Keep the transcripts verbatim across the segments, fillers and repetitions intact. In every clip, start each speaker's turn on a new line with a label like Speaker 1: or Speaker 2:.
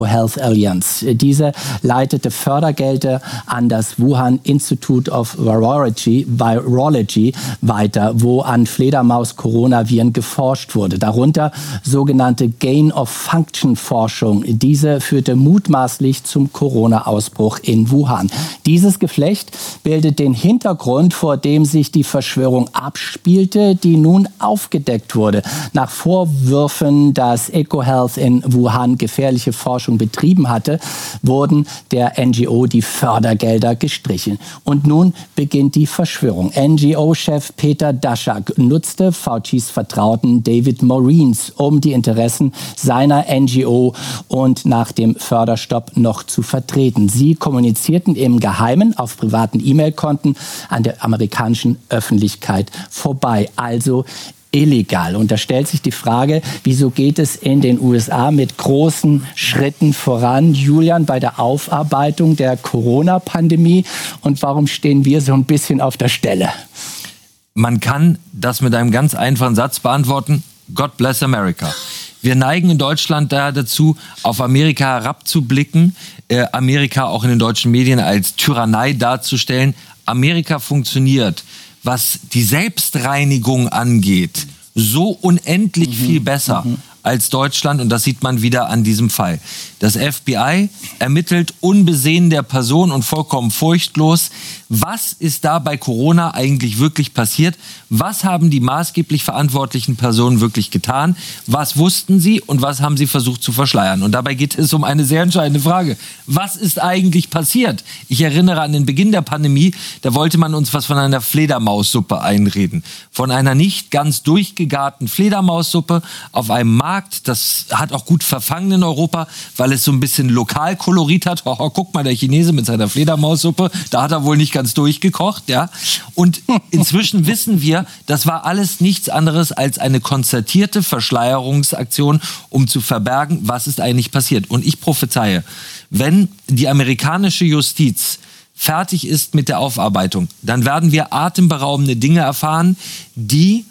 Speaker 1: Health Alliance. Diese leitete Fördergelder an das Wuhan Institute of Virology, Virology weiter, wo an Fledermaus-Coronaviren geforscht wurde. Darunter sogenannte Gain-of-Function-Forschung. Diese führte mutmaßlich zum Corona-Ausbruch in Wuhan. Dieses Geflecht bildet den Hintergrund, vor dem sich die Verschwörung abspielte, die nun aufgedeckt wurde. Nach Vorwürfen, dass EcoHealth in Wuhan gefährliche Forschung betrieben hatte, wurden der N G O die Fördergelder gestrichen. Und nun beginnt die Verschwörung. N G O-Chef Peter Daszak nutzte Faucis Vertrauten David Morins, um die Interessen seiner N G O und nach dem Förderstopp noch zu vertreten. Sie kommunizierten im Geheimen auf privaten E-Mail-Konten an der amerikanischen Öffentlichkeit vorbei. Also illegal. Und da stellt sich die Frage, wieso geht es in den U S A mit großen Schritten voran, Julian, bei der Aufarbeitung der Corona-Pandemie? Und warum stehen wir so ein bisschen auf der Stelle?
Speaker 2: Man kann das mit einem ganz einfachen Satz beantworten. God bless America. Wir neigen in Deutschland daher dazu, auf Amerika herabzublicken, äh, Amerika auch in den deutschen Medien als Tyrannei darzustellen. Amerika funktioniert, was die Selbstreinigung angeht, so unendlich mhm. viel besser mhm. als Deutschland. Und das sieht man wieder an diesem Fall. Das F B I ermittelt unbesehen der Person und vollkommen furchtlos. Was ist da bei Corona eigentlich wirklich passiert? Was haben die maßgeblich verantwortlichen Personen wirklich getan? Was wussten sie und was haben sie versucht zu verschleiern? Und dabei geht es um eine sehr entscheidende Frage. Was ist eigentlich passiert? Ich erinnere an den Beginn der Pandemie, da wollte man uns was von einer Fledermaussuppe einreden. Von einer nicht ganz durchgegarten Fledermaussuppe auf einem Markt. Das hat auch gut verfangen in Europa, weil es so ein bisschen Lokalkolorit hat. Oh, guck mal, der Chinese mit seiner Fledermaussuppe, da hat er wohl nicht ganz durchgekocht, ja. Und inzwischen wissen wir, das war alles nichts anderes als eine konzertierte Verschleierungsaktion, um zu verbergen, was ist eigentlich passiert. Und ich prophezeie, wenn die amerikanische Justiz fertig ist mit der Aufarbeitung, dann werden wir atemberaubende Dinge erfahren, die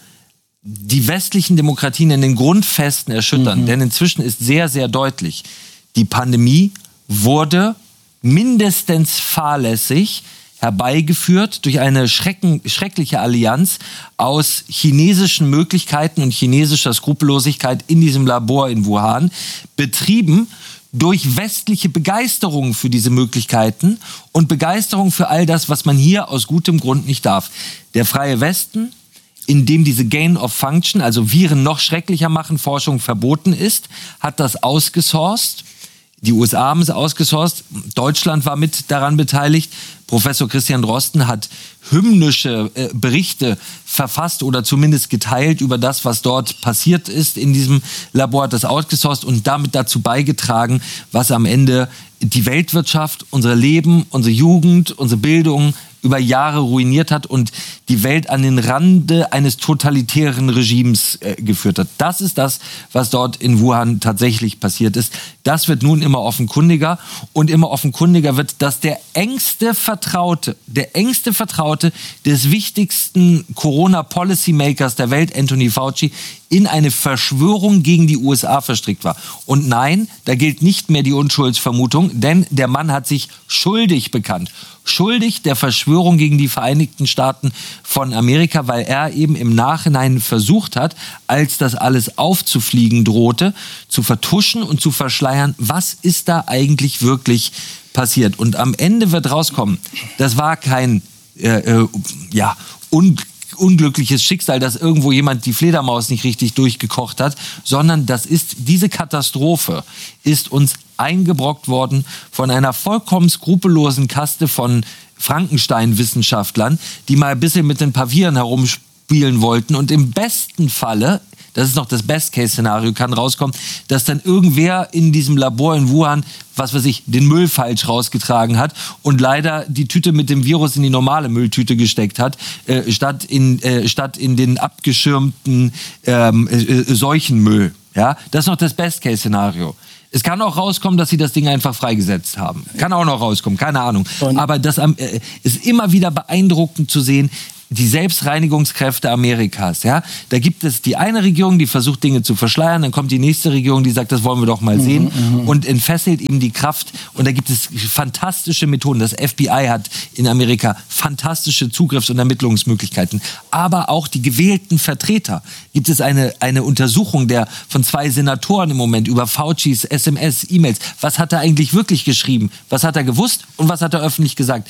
Speaker 2: die westlichen Demokratien in den Grundfesten erschüttern. Mhm. Denn inzwischen ist sehr, sehr deutlich, die Pandemie wurde mindestens fahrlässig herbeigeführt durch eine schrecken, schreckliche Allianz aus chinesischen Möglichkeiten und chinesischer Skrupellosigkeit in diesem Labor in Wuhan, betrieben durch westliche Begeisterung für diese Möglichkeiten und Begeisterung für all das, was man hier aus gutem Grund nicht darf. Der freie Westen, in dem diese Gain of Function, also Viren noch schrecklicher machen, Forschung verboten ist, hat das ausgesourced. Die U S A haben es ausgesourced. Deutschland war mit daran beteiligt. Professor Christian Drosten hat hymnische äh, Berichte verfasst oder zumindest geteilt über das, was dort passiert ist in diesem Labor, hat das outgesourced und damit dazu beigetragen, was am Ende die Weltwirtschaft, unser Leben, unsere Jugend, unsere Bildung über Jahre ruiniert hat und die Welt an den Rande eines totalitären Regimes äh, geführt hat. Das ist das, was dort in Wuhan tatsächlich passiert ist. Das wird nun immer offenkundiger und immer offenkundiger wird, dass der engste Vertraute, der engste Vertraute des wichtigsten Corona-Policy-Makers der Welt, Anthony Fauci, in eine Verschwörung gegen die U S A verstrickt war. Und nein, da gilt nicht mehr die Unschuldsvermutung, denn der Mann hat sich schuldig bekannt. Schuldig der Verschwörung gegen die Vereinigten Staaten von Amerika, weil er eben im Nachhinein versucht hat, als das alles aufzufliegen drohte, zu vertuschen und zu verschleiern, was ist da eigentlich wirklich passiert. Und am Ende wird rauskommen, das war kein äh, äh, ja, un unglückliches Schicksal, dass irgendwo jemand die Fledermaus nicht richtig durchgekocht hat, sondern das ist, diese Katastrophe ist uns eingebrockt worden von einer vollkommen skrupellosen Kaste von Frankenstein-Wissenschaftlern, die mal ein bisschen mit den Pavieren herumspielen wollten und im besten Falle, das ist noch das Best-Case-Szenario, kann rauskommen, dass dann irgendwer in diesem Labor in Wuhan, was weiß ich, den Müll falsch rausgetragen hat und leider die Tüte mit dem Virus in die normale Mülltüte gesteckt hat, äh, statt, in, äh, statt in den abgeschirmten ähm, äh, Seuchenmüll. Ja? Das ist noch das Best-Case-Szenario. Es kann auch rauskommen, dass sie das Ding einfach freigesetzt haben. Kann auch noch rauskommen, keine Ahnung. Und Aber das äh, ist immer wieder beeindruckend zu sehen, die Selbstreinigungskräfte Amerikas. Ja? Da gibt es die eine Regierung, die versucht, Dinge zu verschleiern, dann kommt die nächste Regierung, die sagt, das wollen wir doch mal sehen mhm, und entfesselt eben die Kraft. Und da gibt es fantastische Methoden. Das F B I hat in Amerika fantastische Zugriffs- und Ermittlungsmöglichkeiten. Aber auch die gewählten Vertreter. Gibt es eine, eine Untersuchung der von zwei Senatoren im Moment über Faucis S M S, E-Mails. Was hat er eigentlich wirklich geschrieben? Was hat er gewusst und was hat er öffentlich gesagt?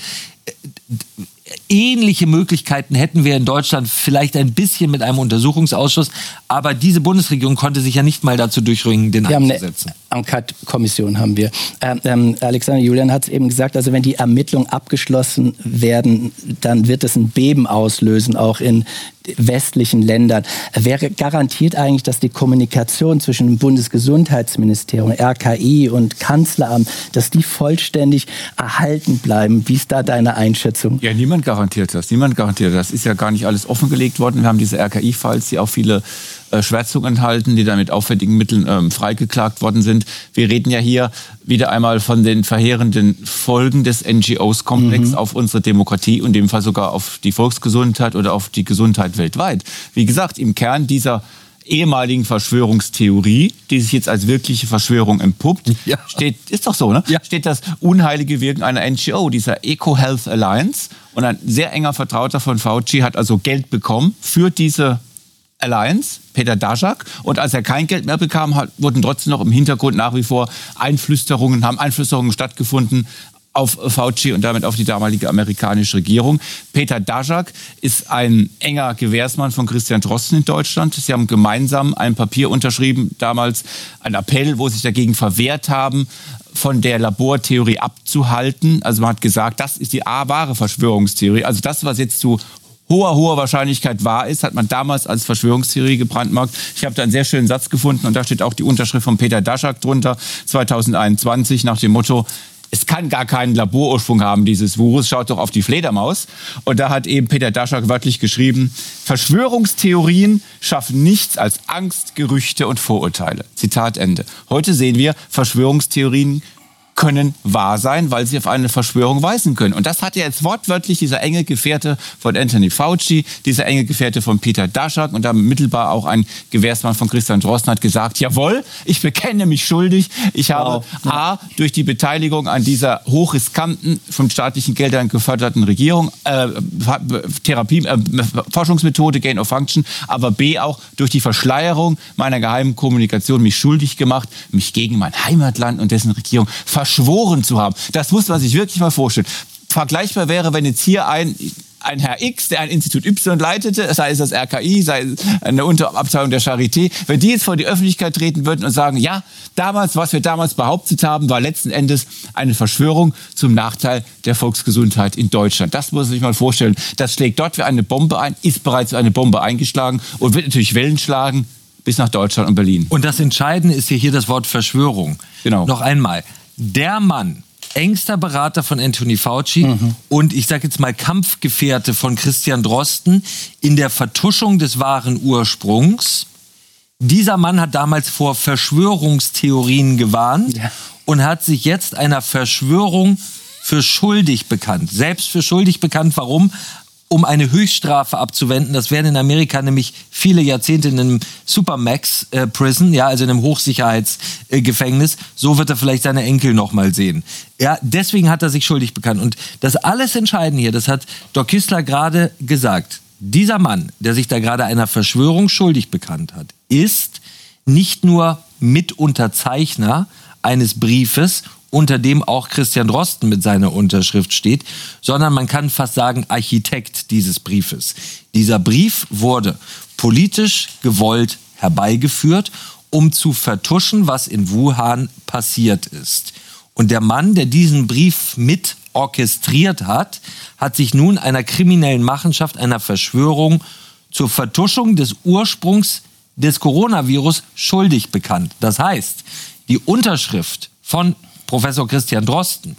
Speaker 2: Ähnliche Möglichkeiten hätten wir in Deutschland vielleicht ein bisschen mit einem Untersuchungsausschuss, aber diese Bundesregierung konnte sich ja nicht mal dazu durchringen, den einzusetzen.
Speaker 1: Enquete-Kommission haben wir. Ähm, ähm, Alexander Julian hat es eben gesagt, also wenn die Ermittlungen abgeschlossen werden, dann wird es ein Beben auslösen, auch in westlichen Ländern. Wäre garantiert eigentlich, dass die Kommunikation zwischen dem Bundesgesundheitsministerium, R K I und Kanzleramt, dass die vollständig erhalten bleiben? Wie ist da deine Einschätzung?
Speaker 3: Ja, niemand garantiert das. Niemand garantiert das. Ist ja gar nicht alles offengelegt worden. Wir haben diese R K I-Files, die auch viele äh, Schwärzungen enthalten, die dann mit aufwendigen Mitteln ähm, freigeklagt worden sind. Wir reden ja hier wieder einmal von den verheerenden Folgen des N G Os-Komplex mhm. auf unsere Demokratie und in dem Fall sogar auf die Volksgesundheit oder auf die Gesundheit weltweit. Wie gesagt, im Kern dieser ehemaligen Verschwörungstheorie, die sich jetzt als wirkliche Verschwörung entpuppt, ja. steht, ist doch so, ne? Ja. steht das unheilige Wirken einer N G O, dieser Eco-Health Alliance. Und ein sehr enger Vertrauter von Fauci hat also Geld bekommen für diese Alliance, Peter Daszak. Und als er kein Geld mehr bekam, hat, wurden trotzdem noch im Hintergrund nach wie vor Einflüsterungen, haben Einflüsterungen stattgefunden auf Fauci und damit auf die damalige amerikanische Regierung. Peter Daszak ist ein enger Gewährsmann von Christian Drosten in Deutschland. Sie haben gemeinsam ein Papier unterschrieben, damals ein Appell, wo sie sich dagegen verwehrt haben, von der Labortheorie abzuhalten. Also man hat gesagt, das ist die wahre Verschwörungstheorie. Also das, was jetzt zu hoher, hoher Wahrscheinlichkeit wahr ist, hat man damals als Verschwörungstheorie gebrandmarkt. Ich habe da einen sehr schönen Satz gefunden und da steht auch die Unterschrift von Peter Daszak drunter, zweitausendeinundzwanzig, nach dem Motto: Es kann gar keinen Laborursprung haben, dieses Virus. Schaut doch auf die Fledermaus. Und da hat eben Peter Daszak wörtlich geschrieben: Verschwörungstheorien schaffen nichts als Angst, Gerüchte und Vorurteile. Zitat Ende. Heute sehen wir, Verschwörungstheorien können wahr sein, weil sie auf eine Verschwörung weisen können. Und das hat ja jetzt wortwörtlich dieser enge Gefährte von Anthony Fauci, dieser enge Gefährte von Peter Daszak und dann mittelbar auch ein Gewährsmann von Christian Drosten hat gesagt: Jawohl, ich bekenne mich schuldig. Ich habe wow. A, durch die Beteiligung an dieser hochriskanten, von staatlichen Geldern geförderten Regierung, äh, Therapie, äh, Forschungsmethode Gain of Function, aber B, auch durch die Verschleierung meiner geheimen Kommunikation mich schuldig gemacht, mich gegen mein Heimatland und dessen Regierung verschworen zu haben. Das muss man sich wirklich mal vorstellen. Vergleichbar wäre, wenn jetzt hier ein, ein Herr X, der ein Institut Y leitete, sei es das R K I, sei es eine Unterabteilung der Charité, wenn die jetzt vor die Öffentlichkeit treten würden und sagen, ja, damals, was wir damals behauptet haben, war letzten Endes eine Verschwörung zum Nachteil der Volksgesundheit in Deutschland. Das muss man sich mal vorstellen. Das schlägt dort wie eine Bombe ein, ist bereits wie eine Bombe eingeschlagen und wird natürlich Wellen schlagen bis nach Deutschland und Berlin.
Speaker 2: Und das Entscheidende ist hier, hier das Wort Verschwörung.
Speaker 3: Genau.
Speaker 2: Noch einmal. Der Mann, engster Berater von Anthony Fauci mhm. und ich sage jetzt mal Kampfgefährte von Christian Drosten in der Vertuschung des wahren Ursprungs. Dieser Mann hat damals vor Verschwörungstheorien gewarnt ja. und hat sich jetzt einer Verschwörung für schuldig bekannt. Selbst für schuldig bekannt. Warum? Um eine Höchststrafe abzuwenden. Das wären in Amerika nämlich viele Jahrzehnte in einem Supermax-Prison, äh, ja, also in einem Hochsicherheitsgefängnis. Äh, so wird er vielleicht seine Enkel noch mal sehen. Ja, deswegen hat er sich schuldig bekannt. Und das alles Entscheidende hier, das hat Doc Kistler gerade gesagt. Dieser Mann, der sich da gerade einer Verschwörung schuldig bekannt hat, ist nicht nur Mitunterzeichner eines Briefes, unter dem auch Christian Drosten mit seiner Unterschrift steht, sondern man kann fast sagen Architekt dieses Briefes. Dieser Brief wurde politisch gewollt herbeigeführt, um zu vertuschen, was in Wuhan passiert ist. Und der Mann, der diesen Brief mit orchestriert hat, hat sich nun einer kriminellen Machenschaft, einer Verschwörung zur Vertuschung des Ursprungs des Coronavirus schuldig bekannt. Das heißt, die Unterschrift von Professor Christian Drosten,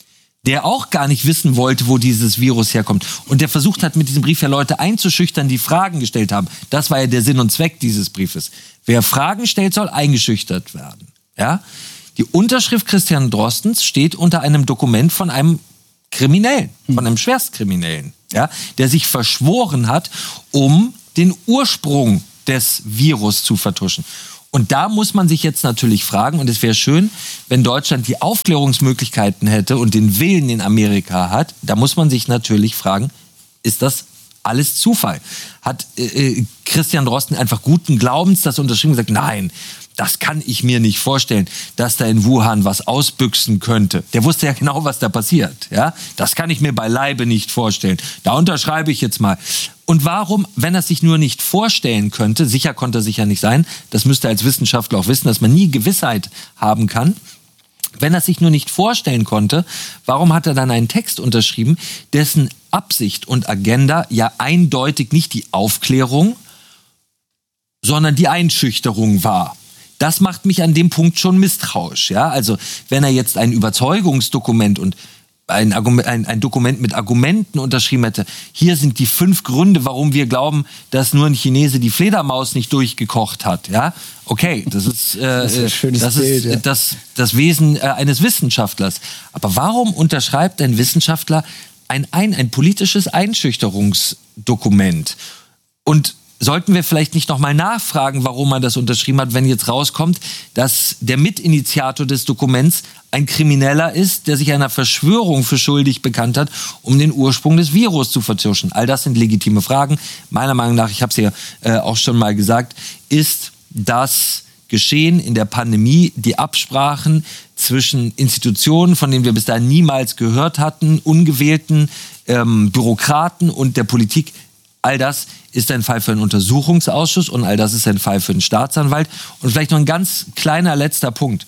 Speaker 2: der auch gar nicht wissen wollte, wo dieses Virus herkommt und der versucht hat, mit diesem Brief ja Leute einzuschüchtern, die Fragen gestellt haben. Das war ja der Sinn und Zweck dieses Briefes. Wer Fragen stellt, soll eingeschüchtert werden. Ja? Die Unterschrift Christian Drostens steht unter einem Dokument von einem Kriminellen, von einem Schwerstkriminellen. ja, der sich verschworen hat, um den Ursprung des Virus zu vertuschen. Und da muss man sich jetzt natürlich fragen, und es wäre schön, wenn Deutschland die Aufklärungsmöglichkeiten hätte und den Willen in Amerika hat, da muss man sich natürlich fragen, ist das alles Zufall? Hat äh, Christian Drosten einfach guten Glaubens das unterschrieben und gesagt, nein, das kann ich mir nicht vorstellen, dass da in Wuhan was ausbüchsen könnte. Der wusste ja genau, was da passiert. Ja? Das kann ich mir beileibe nicht vorstellen. Da unterschreibe ich jetzt mal. Und warum, wenn er sich nur nicht vorstellen könnte, sicher konnte er sicher nicht sein, das müsste er als Wissenschaftler auch wissen, dass man nie Gewissheit haben kann, wenn er sich nur nicht vorstellen konnte, warum hat er dann einen Text unterschrieben, dessen Absicht und Agenda ja eindeutig nicht die Aufklärung, sondern die Einschüchterung war? Das macht mich an dem Punkt schon misstrauisch. Ja? Also wenn er jetzt ein Überzeugungsdokument und ein, Argument, ein, ein Dokument mit Argumenten unterschrieben hätte, hier sind die fünf Gründe, warum wir glauben, dass nur ein Chinese die Fledermaus nicht durchgekocht hat. Ja, okay, das ist, äh, das ist, ein schönes das, Bild, ist ja. das, das Wesen äh, eines Wissenschaftlers. Aber warum unterschreibt ein Wissenschaftler ein, ein, ein politisches Einschüchterungsdokument? Und sollten wir vielleicht nicht nochmal nachfragen, warum man das unterschrieben hat, wenn jetzt rauskommt, dass der Mitinitiator des Dokuments ein Krimineller ist, der sich einer Verschwörung für schuldig bekannt hat, um den Ursprung des Virus zu vertuschen. All das sind legitime Fragen. Meiner Meinung nach, ich habe es ja äh, auch schon mal gesagt, ist das Geschehen in der Pandemie, die Absprachen zwischen Institutionen, von denen wir bis dahin niemals gehört hatten, ungewählten ähm, Bürokraten und der Politik. All das ist ein Fall für einen Untersuchungsausschuss und all das ist ein Fall für einen Staatsanwalt. Und vielleicht noch ein ganz kleiner letzter Punkt.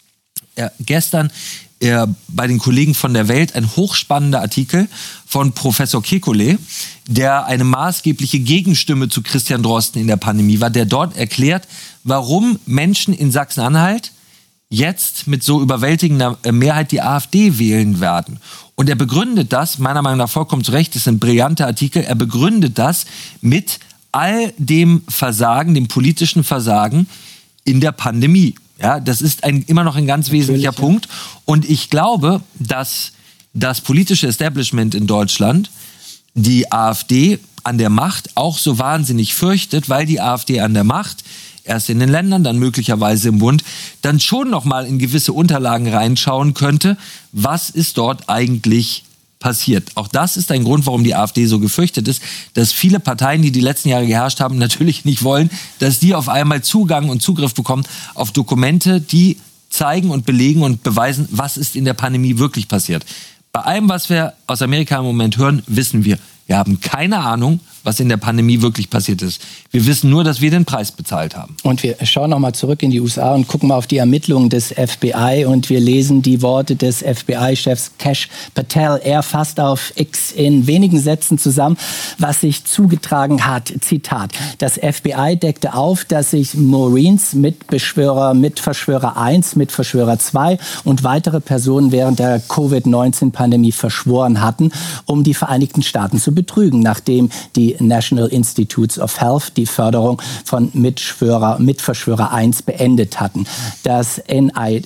Speaker 2: Ja, gestern äh, bei den Kollegen von der Welt ein hochspannender Artikel von Professor Kekulé, der eine maßgebliche Gegenstimme zu Christian Drosten in der Pandemie war, der dort erklärt, warum Menschen in Sachsen-Anhalt jetzt mit so überwältigender Mehrheit die AfD wählen werden. Und er begründet das, meiner Meinung nach vollkommen zu Recht, das sind brillante Artikel, er begründet das mit all dem Versagen, dem politischen Versagen in der Pandemie. Ja, das ist ein, immer noch ein ganz wesentlicher Natürlich, Punkt. Und ich glaube, dass das politische Establishment in Deutschland die AfD an der Macht auch so wahnsinnig fürchtet, weil die AfD an der Macht erst in den Ländern, dann möglicherweise im Bund, dann schon noch mal in gewisse Unterlagen reinschauen könnte, was ist dort eigentlich passiert. Auch das ist ein Grund, warum die AfD so gefürchtet ist, dass viele Parteien, die die letzten Jahre geherrscht haben, natürlich nicht wollen, dass die auf einmal Zugang und Zugriff bekommen auf Dokumente, die zeigen und belegen und beweisen, was ist in der Pandemie wirklich passiert. Bei allem, was wir aus Amerika im Moment hören, wissen wir, wir haben keine Ahnung, was in der Pandemie wirklich passiert ist. Wir wissen nur, dass wir den Preis bezahlt haben.
Speaker 1: Und wir schauen noch mal zurück in die U S A und gucken mal auf die Ermittlungen des F B I und wir lesen die Worte des F B I-Chefs Kash Patel. Er fasst auf X in wenigen Sätzen zusammen, was sich zugetragen hat. Zitat: Das F B I deckte auf, dass sich Marines, Mitbeschwörer, Mitverschwörer eins, Mitverschwörer zwei und weitere Personen während der Covid neunzehn Pandemie verschworen hatten, um die Vereinigten Staaten zu betrügen, nachdem die National Institutes of Health die Förderung von Mitschwörer, Mitverschwörer eins beendet hatten. Das N I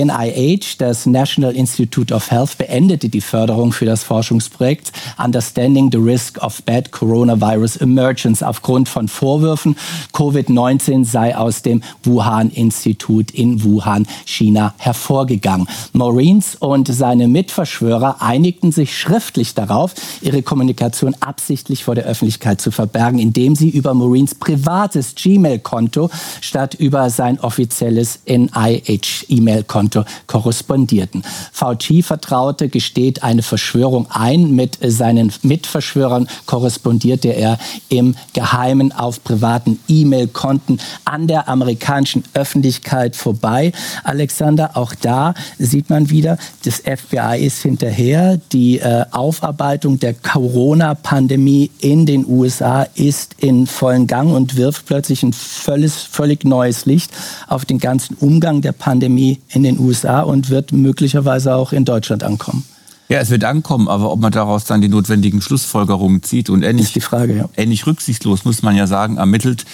Speaker 1: H, das National Institute of Health, beendete die Förderung für das Forschungsprojekt Understanding the Risk of Bad Coronavirus Emergence aufgrund von Vorwürfen, Covid neunzehn sei aus dem Wuhan-Institut in Wuhan, China, hervorgegangen. Marines und seine Mitverschwörer einigten sich schriftlich darauf, ihre Kommunikation absichtlich vor der Öffentlichkeit zu verbergen, indem sie über Marines privates Gmail-Konto statt über sein offizielles N I H-E-Mail-Konto korrespondierten. Fauci vertraute, gesteht eine Verschwörung ein. Mit seinen Mitverschwörern korrespondierte er im Geheimen auf privaten E-Mail-Konten an der amerikanischen Öffentlichkeit vorbei. Alexander, auch da sieht man wieder, das F B I ist hinterher. Die äh, Aufarbeitung der Corona-Pandemie in den U S A ist in vollen Gang und wirft plötzlich ein völlig, völlig neues Licht auf den ganzen Umgang der Pandemie in den U S A und wird möglicherweise auch in Deutschland ankommen.
Speaker 3: Ja, es wird ankommen, aber ob man daraus dann die notwendigen Schlussfolgerungen zieht und ähnlich,
Speaker 1: ist die Frage, ja.
Speaker 3: ähnlich rücksichtslos, muss man ja sagen, ermittelt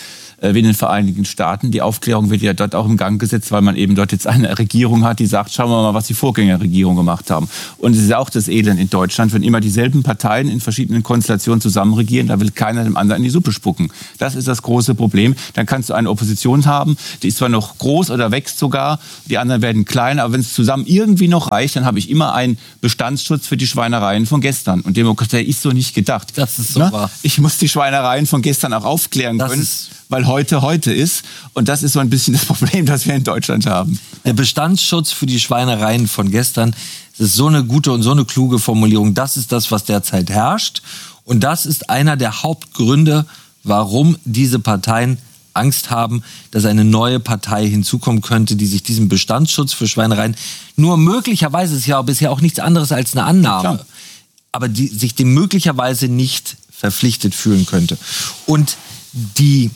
Speaker 3: wie in den Vereinigten Staaten. Die Aufklärung wird ja dort auch im Gang gesetzt, weil man eben dort jetzt eine Regierung hat, die sagt, schauen wir mal, was die Vorgängerregierung gemacht haben. Und es ist auch das Elend in Deutschland, wenn immer dieselben Parteien in verschiedenen Konstellationen zusammen regieren, da will keiner dem anderen in die Suppe spucken. Das ist das große Problem. Dann kannst du eine Opposition haben, die ist zwar noch groß oder wächst sogar, die anderen werden klein, aber wenn es zusammen irgendwie noch reicht, dann habe ich immer einen Bestandsschutz für die Schweinereien von gestern. Und Demokratie ist so nicht gedacht.
Speaker 2: Das ist so
Speaker 3: Na?
Speaker 2: wahr.
Speaker 3: Ich muss die Schweinereien von gestern auch aufklären
Speaker 2: Das
Speaker 3: können,
Speaker 2: ist
Speaker 3: weil heute heute ist. Und das ist so ein bisschen das Problem, das wir in Deutschland haben.
Speaker 2: Der Bestandsschutz für die Schweinereien von gestern, das ist so eine gute und so eine kluge Formulierung. Das ist das, was derzeit herrscht. Und das ist einer der Hauptgründe, warum diese Parteien Angst haben, dass eine neue Partei hinzukommen könnte, die sich diesem Bestandsschutz für Schweinereien, nur möglicherweise, ist ja bisher auch nichts anderes als eine Annahme,
Speaker 3: ja,
Speaker 2: aber die sich dem möglicherweise nicht verpflichtet fühlen könnte. Und die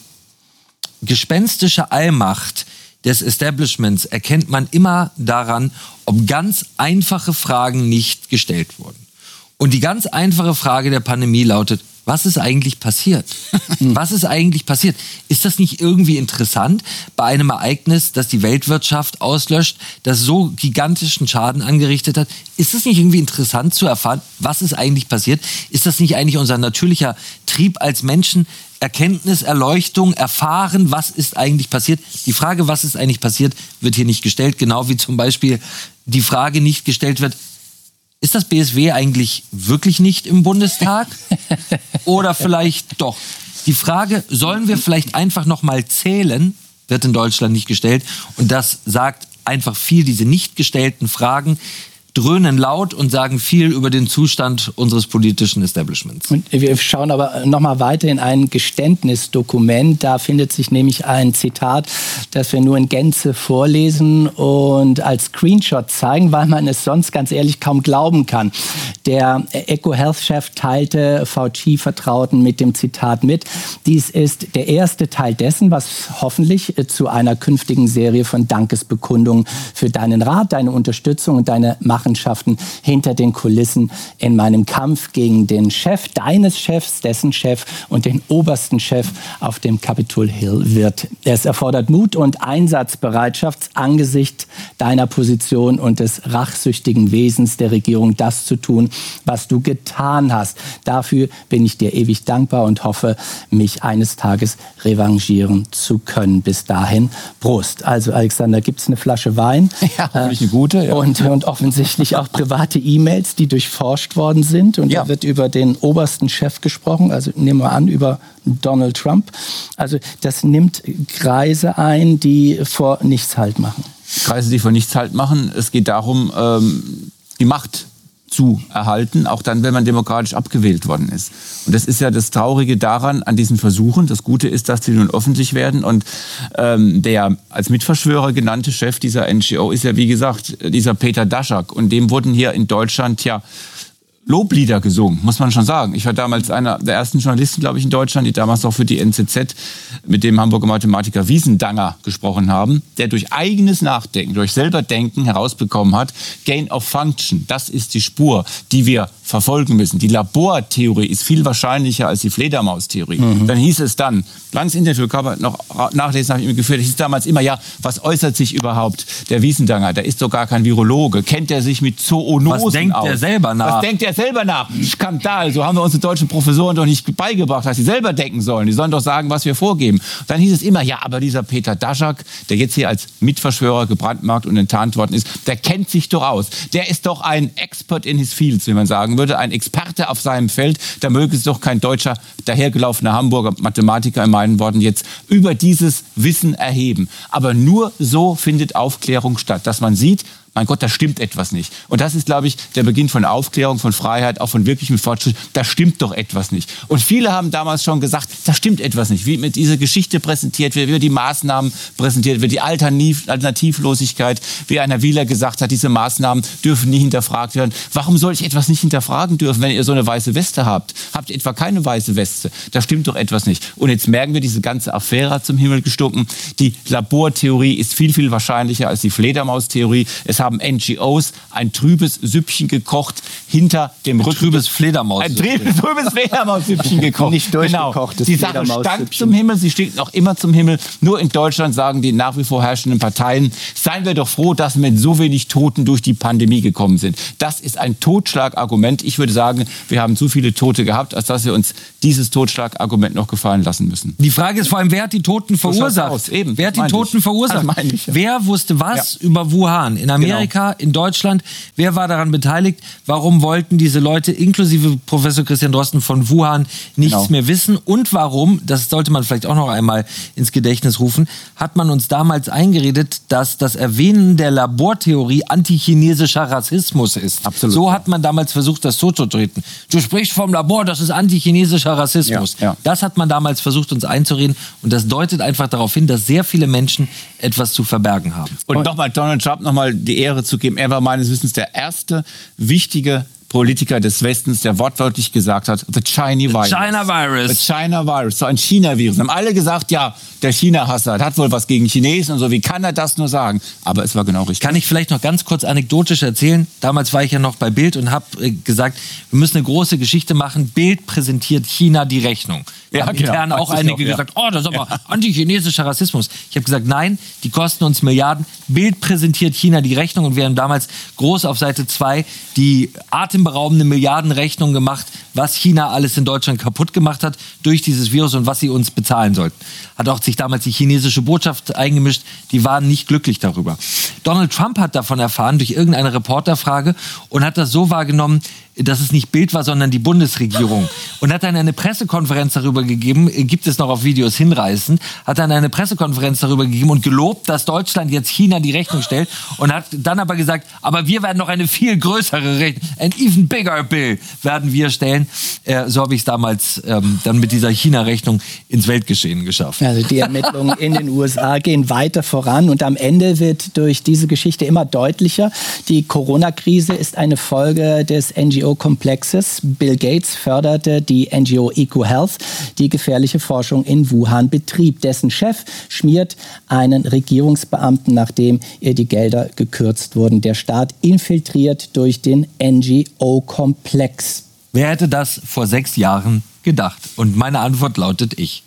Speaker 2: gespenstische Allmacht des Establishments erkennt man immer daran, ob ganz einfache Fragen nicht gestellt wurden. Und die ganz einfache Frage der Pandemie lautet, was ist eigentlich passiert? Was ist eigentlich passiert? Ist das nicht irgendwie interessant bei einem Ereignis, das die Weltwirtschaft auslöscht, das so gigantischen Schaden angerichtet hat? Ist es nicht irgendwie interessant zu erfahren, was ist eigentlich passiert? Ist das nicht eigentlich unser natürlicher Trieb als Menschen? Erkenntnis, Erleuchtung, erfahren, was ist eigentlich passiert? Die Frage, was ist eigentlich passiert, wird hier nicht gestellt. Genau wie zum Beispiel die Frage nicht gestellt wird, ist das B S W eigentlich wirklich nicht im Bundestag? Oder vielleicht doch? Die Frage, sollen wir vielleicht einfach noch mal zählen, wird in Deutschland nicht gestellt. Und das sagt einfach viel, diese nicht gestellten Fragen dröhnen laut und sagen viel über den Zustand unseres politischen Establishments.
Speaker 1: Und wir schauen aber noch mal weiter in ein Geständnisdokument. Da findet sich nämlich ein Zitat, das wir nur in Gänze vorlesen und als Screenshot zeigen, weil man es sonst ganz ehrlich kaum glauben kann. Der EcoHealth-Chef teilte V G-Vertrauten mit dem Zitat mit. Dies ist der erste Teil dessen, was hoffentlich zu einer künftigen Serie von Dankesbekundungen für deinen Rat, deine Unterstützung und deine Machenschaften hinter den Kulissen in meinem Kampf gegen den Chef deines Chefs, dessen Chef und den obersten Chef auf dem Capitol Hill wird. Es erfordert Mut und Einsatzbereitschaft angesichts deiner Position und des rachsüchtigen Wesens der Regierung, das zu tun, was du getan hast. Dafür bin ich dir ewig dankbar und hoffe, mich eines Tages revanchieren zu können. Bis dahin, Prost. Also Alexander, gibt es eine Flasche Wein?
Speaker 3: Ja, hoffentlich eine gute. Ja.
Speaker 1: Und, und offensichtlich auch private E-Mails, die durchforscht worden sind. Und
Speaker 3: ja,
Speaker 1: da wird über den obersten Chef gesprochen, also nehmen wir an, über Donald Trump. Also das nimmt Kreise ein, die vor nichts Halt machen.
Speaker 3: Kreise, die vor nichts Halt machen. Es geht darum, ähm, die Macht zu erhalten, auch dann, wenn man demokratisch abgewählt worden ist. Und das ist ja das Traurige daran, an diesen Versuchen. Das Gute ist, dass die nun öffentlich werden. Und ähm, der als Mitverschwörer genannte Chef dieser N G O ist ja, wie gesagt, dieser Peter Daszak. Und dem wurden hier in Deutschland ja Loblieder gesungen, muss man schon sagen. Ich war damals einer der ersten Journalisten, glaube ich, in Deutschland, die damals auch für die N Z Z mit dem Hamburger Mathematiker Wiesendanger gesprochen haben, der durch eigenes Nachdenken, durch selber Denken herausbekommen hat, Gain of Function, das ist die Spur, die wir verfolgen müssen. Die Labortheorie ist viel wahrscheinlicher als die Fledermaustheorie. Mhm. Dann hieß es dann, langes Interview kann man noch nachlesen, habe ich mir geführt, es hieß damals immer, ja, was äußert sich überhaupt der Wiesendanger? Der ist doch gar kein Virologe. Kennt er sich mit Zoonosen aus?
Speaker 2: Was denkt
Speaker 3: aus?
Speaker 2: er selber nach?
Speaker 3: Was denkt er selber nach? Skandal, so haben wir unsere deutschen Professoren doch nicht beigebracht, dass sie selber denken sollen. Die sollen doch sagen, was wir vorgeben. Dann hieß es immer, ja, aber dieser Peter Daszak, der jetzt hier als Mitverschwörer gebrandmarkt und enttarnt worden ist, der kennt sich doch aus. Der ist doch ein Expert in his fields, wie man sagen würde, ein Experte auf seinem Feld. Da möge es doch kein deutscher, dahergelaufener Hamburger Mathematiker in meinen Worten jetzt über dieses Wissen erheben. Aber nur so findet Aufklärung statt, dass man sieht, mein Gott, da stimmt etwas nicht. Und das ist, glaube ich, der Beginn von Aufklärung, von Freiheit, auch von wirklichem Fortschritt. Da stimmt doch etwas nicht. Und viele haben damals schon gesagt, da stimmt etwas nicht. Wie mit dieser Geschichte präsentiert wird, wie die Maßnahmen präsentiert wird, die Alternativlosigkeit, wie einer Wieler gesagt hat, diese Maßnahmen dürfen nie hinterfragt werden. Warum soll ich etwas nicht hinterfragen dürfen, wenn ihr so eine weiße Weste habt? Habt ihr etwa keine weiße Weste? Da stimmt doch etwas nicht. Und jetzt merken wir, diese ganze Affäre hat zum Himmel gestunken. Die Labortheorie ist viel, viel wahrscheinlicher als die Fledermaustheorie. Es haben haben N G Os ein trübes Süppchen gekocht hinter dem Rücken.
Speaker 2: Trübes Fledermaus.
Speaker 3: Ein trübes, trübes Fledermaussüppchen gekocht.
Speaker 1: Nicht durchgekochtes
Speaker 3: genau. Die Sache stank zum Himmel, sie steht noch immer zum Himmel. Nur in Deutschland sagen die nach wie vor herrschenden Parteien, seien wir doch froh, dass wir mit so wenig Toten durch die Pandemie gekommen sind. Das ist ein Totschlagargument. Ich würde sagen, wir haben zu viele Tote gehabt, als dass wir uns dieses Totschlagargument noch gefallen lassen müssen.
Speaker 2: Die Frage ist vor allem, wer hat die Toten verursacht?
Speaker 3: Eben,
Speaker 2: wer hat die Toten
Speaker 3: ich.
Speaker 2: verursacht?
Speaker 3: Ich, ja.
Speaker 2: Wer wusste was
Speaker 3: ja.
Speaker 2: über Wuhan? In Amerika, genau. in Deutschland? Wer war daran beteiligt? Warum wollten diese Leute, inklusive Professor Christian Drosten von Wuhan, nichts genau. mehr wissen? Und warum, das sollte man vielleicht auch noch einmal ins Gedächtnis rufen, hat man uns damals eingeredet, dass das Erwähnen der Labortheorie antichinesischer Rassismus ist.
Speaker 3: Absolut.
Speaker 2: So hat man damals versucht, das so zu treten. Du sprichst vom Labor, das ist antichinesischer Rassismus.
Speaker 3: Ja, ja.
Speaker 2: Das hat man damals versucht, uns einzureden. Und das deutet einfach darauf hin, dass sehr viele Menschen etwas zu verbergen haben.
Speaker 3: Und nochmal Donald Trump nochmal die Ehre zu geben. Er war meines Wissens der erste wichtige Politiker des Westens, der wortwörtlich gesagt hat, the China virus.
Speaker 2: China virus.
Speaker 3: The China virus, so ein China-Virus. Haben alle gesagt, ja, der China-Hasser hat wohl was gegen Chinesen und so. Wie kann er das nur sagen? Aber es war genau richtig.
Speaker 2: Kann ich vielleicht noch ganz kurz anekdotisch erzählen? Damals war ich ja noch bei Bild und habe äh, gesagt, wir müssen eine große Geschichte machen. Bild präsentiert China die Rechnung. Da
Speaker 3: ja,
Speaker 2: haben
Speaker 3: genau.
Speaker 2: intern auch einige
Speaker 3: ja.
Speaker 2: gesagt, oh, das ist aber ja. antichinesischer Rassismus. Ich habe gesagt, nein, die kosten uns Milliarden. Bild präsentiert China die Rechnung und wir haben damals groß auf Seite zwei die atemberaubende Milliardenrechnung gemacht, was China alles in Deutschland kaputt gemacht hat durch dieses Virus und was sie uns bezahlen sollten. Hat auch sich damals die chinesische Botschaft eingemischt, die waren nicht glücklich darüber. Donald Trump hat davon erfahren durch irgendeine Reporterfrage und hat das so wahrgenommen, dass es nicht Bild war, sondern die Bundesregierung. Und hat dann eine Pressekonferenz darüber gegeben, gibt es noch auf Videos hinreißend, hat dann eine Pressekonferenz darüber gegeben und gelobt, dass Deutschland jetzt China die Rechnung stellt und hat dann aber gesagt, aber wir werden noch eine viel größere Rechnung, an even bigger bill werden wir stellen. Äh, so habe ich es damals ähm, dann mit dieser China-Rechnung ins Weltgeschehen geschafft.
Speaker 1: Also die Ermittlungen in den U S A gehen weiter voran und am Ende wird durch diese Geschichte immer deutlicher, die Corona-Krise ist eine Folge des N G O-Komplexes. Bill Gates förderte die N G O EcoHealth, die gefährliche Forschung in Wuhan betrieb. Dessen Chef schmiert einen Regierungsbeamten, nachdem ihr die Gelder gekürzt wurden. Der Staat infiltriert durch den N G O-Komplex.
Speaker 2: Wer hätte das vor sechs Jahren gedacht? Und meine Antwort lautet ich.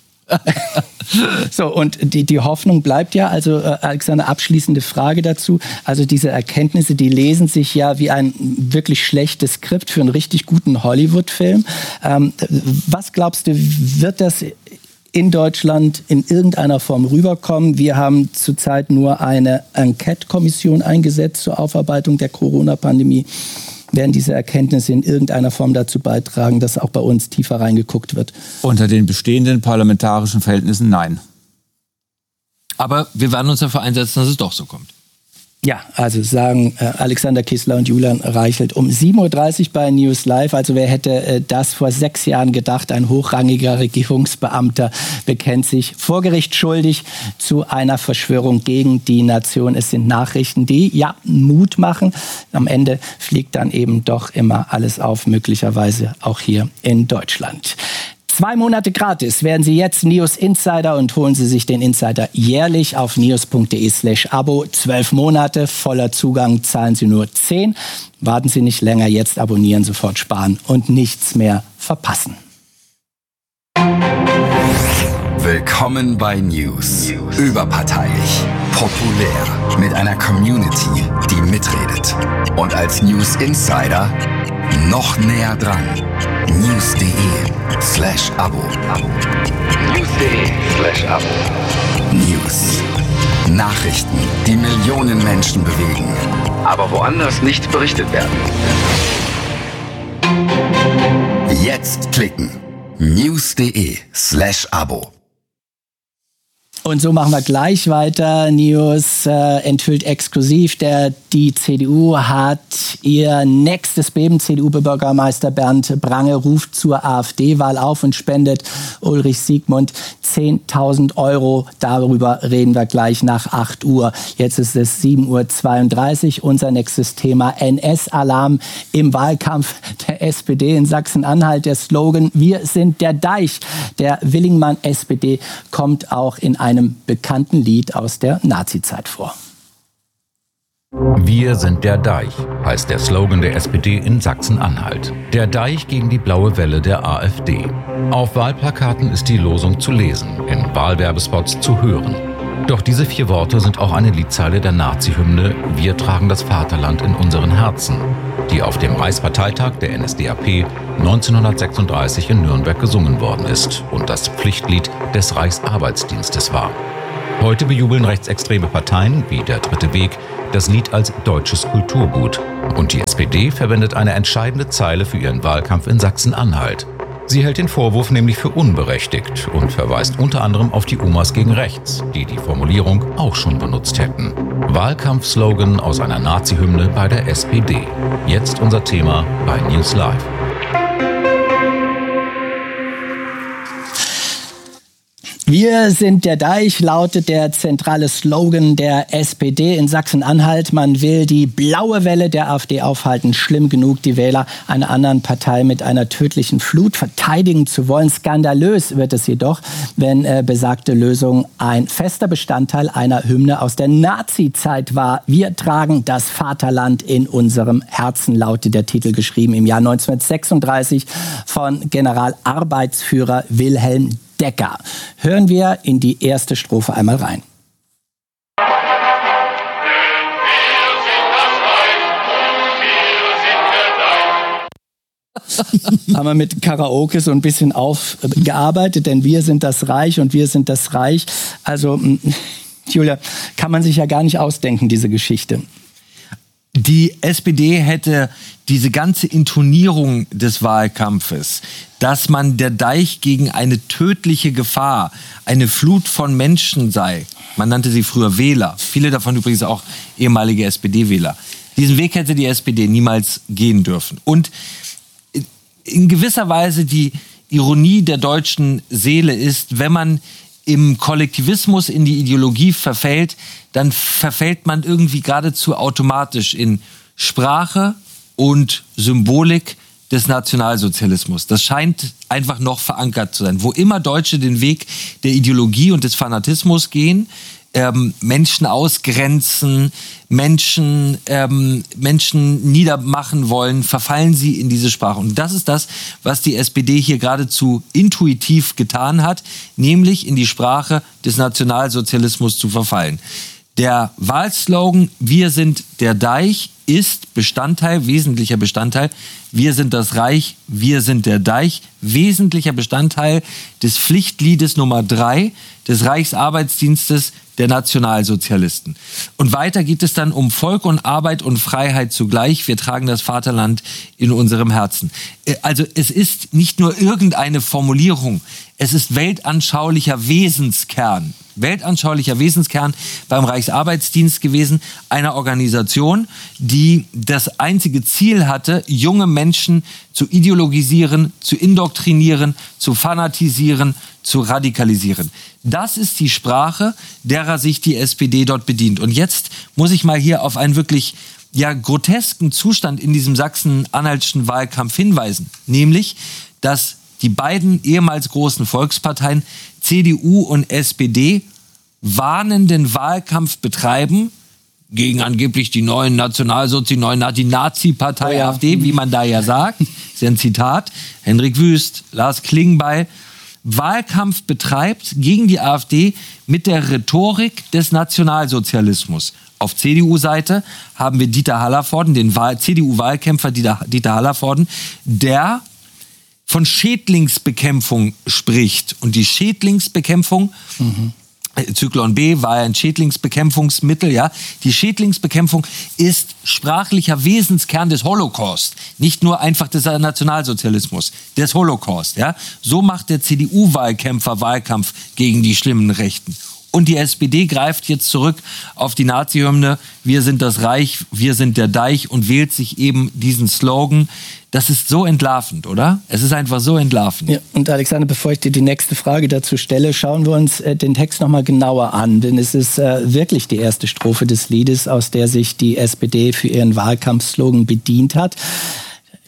Speaker 1: So, und die, die Hoffnung bleibt ja, also äh, Alexander, abschließende Frage dazu. Also diese Erkenntnisse, die lesen sich ja wie ein wirklich schlechtes Skript für einen richtig guten Hollywood-Film. Ähm, was glaubst du, wird das in Deutschland in irgendeiner Form rüberkommen? Wir haben zurzeit nur eine Enquete-Kommission eingesetzt zur Aufarbeitung der Corona-Pandemie. Werden diese Erkenntnisse in irgendeiner Form dazu beitragen, dass auch bei uns tiefer reingeguckt wird?
Speaker 3: Unter den bestehenden parlamentarischen Verhältnissen nein.
Speaker 2: Aber wir werden uns dafür einsetzen, dass es doch so kommt.
Speaker 1: Ja, also sagen äh, Alexander Kissler und Julian Reichelt um sieben Uhr dreißig bei News Live. Also wer hätte äh, das vor sechs Jahren gedacht? Ein hochrangiger Regierungsbeamter bekennt sich vor Gericht schuldig zu einer Verschwörung gegen die Nation. Es sind Nachrichten, die ja Mut machen. Am Ende fliegt dann eben doch immer alles auf, möglicherweise auch hier in Deutschland. Zwei Monate gratis werden Sie jetzt News Insider und holen Sie sich den Insider jährlich auf news.de slash Abo. Zwölf Monate, voller Zugang, zahlen Sie nur zehn. Warten Sie nicht länger, jetzt abonnieren, sofort sparen und nichts mehr verpassen.
Speaker 4: Willkommen bei News. Überparteilich, populär, mit einer Community, die mitredet. Und als News Insider noch näher dran. News.de slash Abo. News.de slash Abo. News. Nachrichten, die Millionen Menschen bewegen, aber woanders nicht berichtet werden. Jetzt klicken. News.de slash Abo.
Speaker 1: Und so machen wir gleich weiter. News äh, enthüllt exklusiv, der, die C D U hat ihr nächstes Beben. C D U-Bürgermeister Bernd Prange ruft zur AfD-Wahl auf und spendet Ulrich Siegmund zehntausend Euro. Darüber reden wir gleich nach acht Uhr. Jetzt ist es sieben Uhr zweiunddreißig. Unser nächstes Thema: N S-Alarm im Wahlkampf der S P D in Sachsen-Anhalt. Der Slogan: Wir sind der Deich. Der Willingmann S P D kommt auch in einem bekannten Lied aus der Nazizeit vor.
Speaker 5: Wir sind der Deich, heißt der Slogan der S P D in Sachsen-Anhalt. Der Deich gegen die blaue Welle der AfD. Auf Wahlplakaten ist die Losung zu lesen, in Wahlwerbespots zu hören. Doch diese vier Worte sind auch eine Liedzeile der Nazi-Hymne Wir tragen das Vaterland in unseren Herzen, die auf dem Reichsparteitag der N S D A P neunzehnhundertsechsunddreißig in Nürnberg gesungen worden ist und das Pflichtlied des Reichsarbeitsdienstes war. Heute bejubeln rechtsextreme Parteien wie der Dritte Weg das Lied als deutsches Kulturgut. Und die S P D verwendet eine entscheidende Zeile für ihren Wahlkampf in Sachsen-Anhalt. Sie hält den Vorwurf nämlich für unberechtigt und verweist unter anderem auf die Omas gegen rechts, die die Formulierung auch schon benutzt hätten. Wahlkampfslogan aus einer Nazi-Hymne bei der S P D. Jetzt unser Thema bei News Live.
Speaker 1: Wir sind der Deich, lautet der zentrale Slogan der S P D in Sachsen-Anhalt. Man will die blaue Welle der AfD aufhalten. Schlimm genug, die Wähler einer anderen Partei mit einer tödlichen Flut verteidigen zu wollen. Skandalös wird es jedoch, wenn äh, besagte Lösung ein fester Bestandteil einer Hymne aus der Nazi-Zeit war. Wir tragen das Vaterland in unserem Herzen, lautet der Titel, geschrieben im Jahr neunzehnhundertsechsunddreißig von Generalarbeitsführer Wilhelm Decker. Hören wir in die erste Strophe einmal rein. Haben wir mit Karaoke so ein bisschen aufgearbeitet, denn wir sind das Reich und wir sind das Reich. Also, Julia, kann man sich ja gar nicht ausdenken, diese Geschichte.
Speaker 2: Die S P D hätte diese ganze Intonierung des Wahlkampfes, dass man der Deich gegen eine tödliche Gefahr, eine Flut von Menschen sei. Man nannte sie früher Wähler. Viele davon übrigens auch ehemalige S P D-Wähler. Diesen Weg hätte die S P D niemals gehen dürfen. Und in gewisser Weise die Ironie der deutschen Seele ist, wenn man im Kollektivismus in die Ideologie verfällt, dann verfällt man irgendwie geradezu automatisch in Sprache und Symbolik des Nationalsozialismus. Das scheint einfach noch verankert zu sein. Wo immer Deutsche den Weg der Ideologie und des Fanatismus gehen, ähm, Menschen ausgrenzen, Menschen, ähm, Menschen niedermachen wollen, verfallen sie in diese Sprache. Und das ist das, was die S P D hier geradezu intuitiv getan hat, nämlich in die Sprache des Nationalsozialismus zu verfallen. Der Wahlslogan Wir sind der Deich ist Bestandteil, wesentlicher Bestandteil. Wir sind das Reich, wir sind der Deich, wesentlicher Bestandteil des Pflichtliedes Nummer drei des Reichsarbeitsdienstes der Nationalsozialisten. Und weiter geht es dann um Volk und Arbeit und Freiheit zugleich. Wir tragen das Vaterland in unserem Herzen. Also es ist nicht nur irgendeine Formulierung, es ist weltanschaulicher Wesenskern. Weltanschaulicher Wesenskern beim Reichsarbeitsdienst gewesen, einer Organisation, die das einzige Ziel hatte, junge Menschen zu ideologisieren, zu indoktrinieren, zu fanatisieren, zu radikalisieren. Das ist die Sprache, derer sich die S P D dort bedient. Und jetzt muss ich mal hier auf einen wirklich ja, grotesken Zustand in diesem sachsen-anhaltischen Wahlkampf hinweisen. Nämlich, dass die beiden ehemals großen Volksparteien C D U und S P D warnenden Wahlkampf betreiben gegen angeblich die neuen Nationalsozi, die neuen die Nazi-Partei oh ja. AfD, wie man da ja sagt. Das ist ja ein Zitat. Henrik Wüst, Lars Klingbeil. Wahlkampf betreibt gegen die AfD mit der Rhetorik des Nationalsozialismus. Auf C D U-Seite haben wir Dieter Hallervorden, den Wahl- C D U-Wahlkämpfer Dieter, Dieter Hallervorden, der von Schädlingsbekämpfung spricht. Und die Schädlingsbekämpfung, mhm. Zyklon B war ja ein Schädlingsbekämpfungsmittel, ja. Die Schädlingsbekämpfung ist sprachlicher Wesenskern des Holocaust. Nicht nur einfach des Nationalsozialismus, des Holocaust, ja. So macht der C D U-Wahlkämpfer Wahlkampf gegen die schlimmen Rechten. Und die S P D greift jetzt zurück auf die Nazi-Hymne, wir sind das Reich, wir sind der Deich und wählt sich eben diesen Slogan. Das ist so entlarvend, oder? Es ist einfach so entlarvend.
Speaker 1: Ja, und Alexander, bevor ich dir die nächste Frage dazu stelle, schauen wir uns äh, den Text nochmal genauer an. Denn es ist äh, wirklich die erste Strophe des Liedes, aus der sich die S P D für ihren Wahlkampfslogan bedient hat.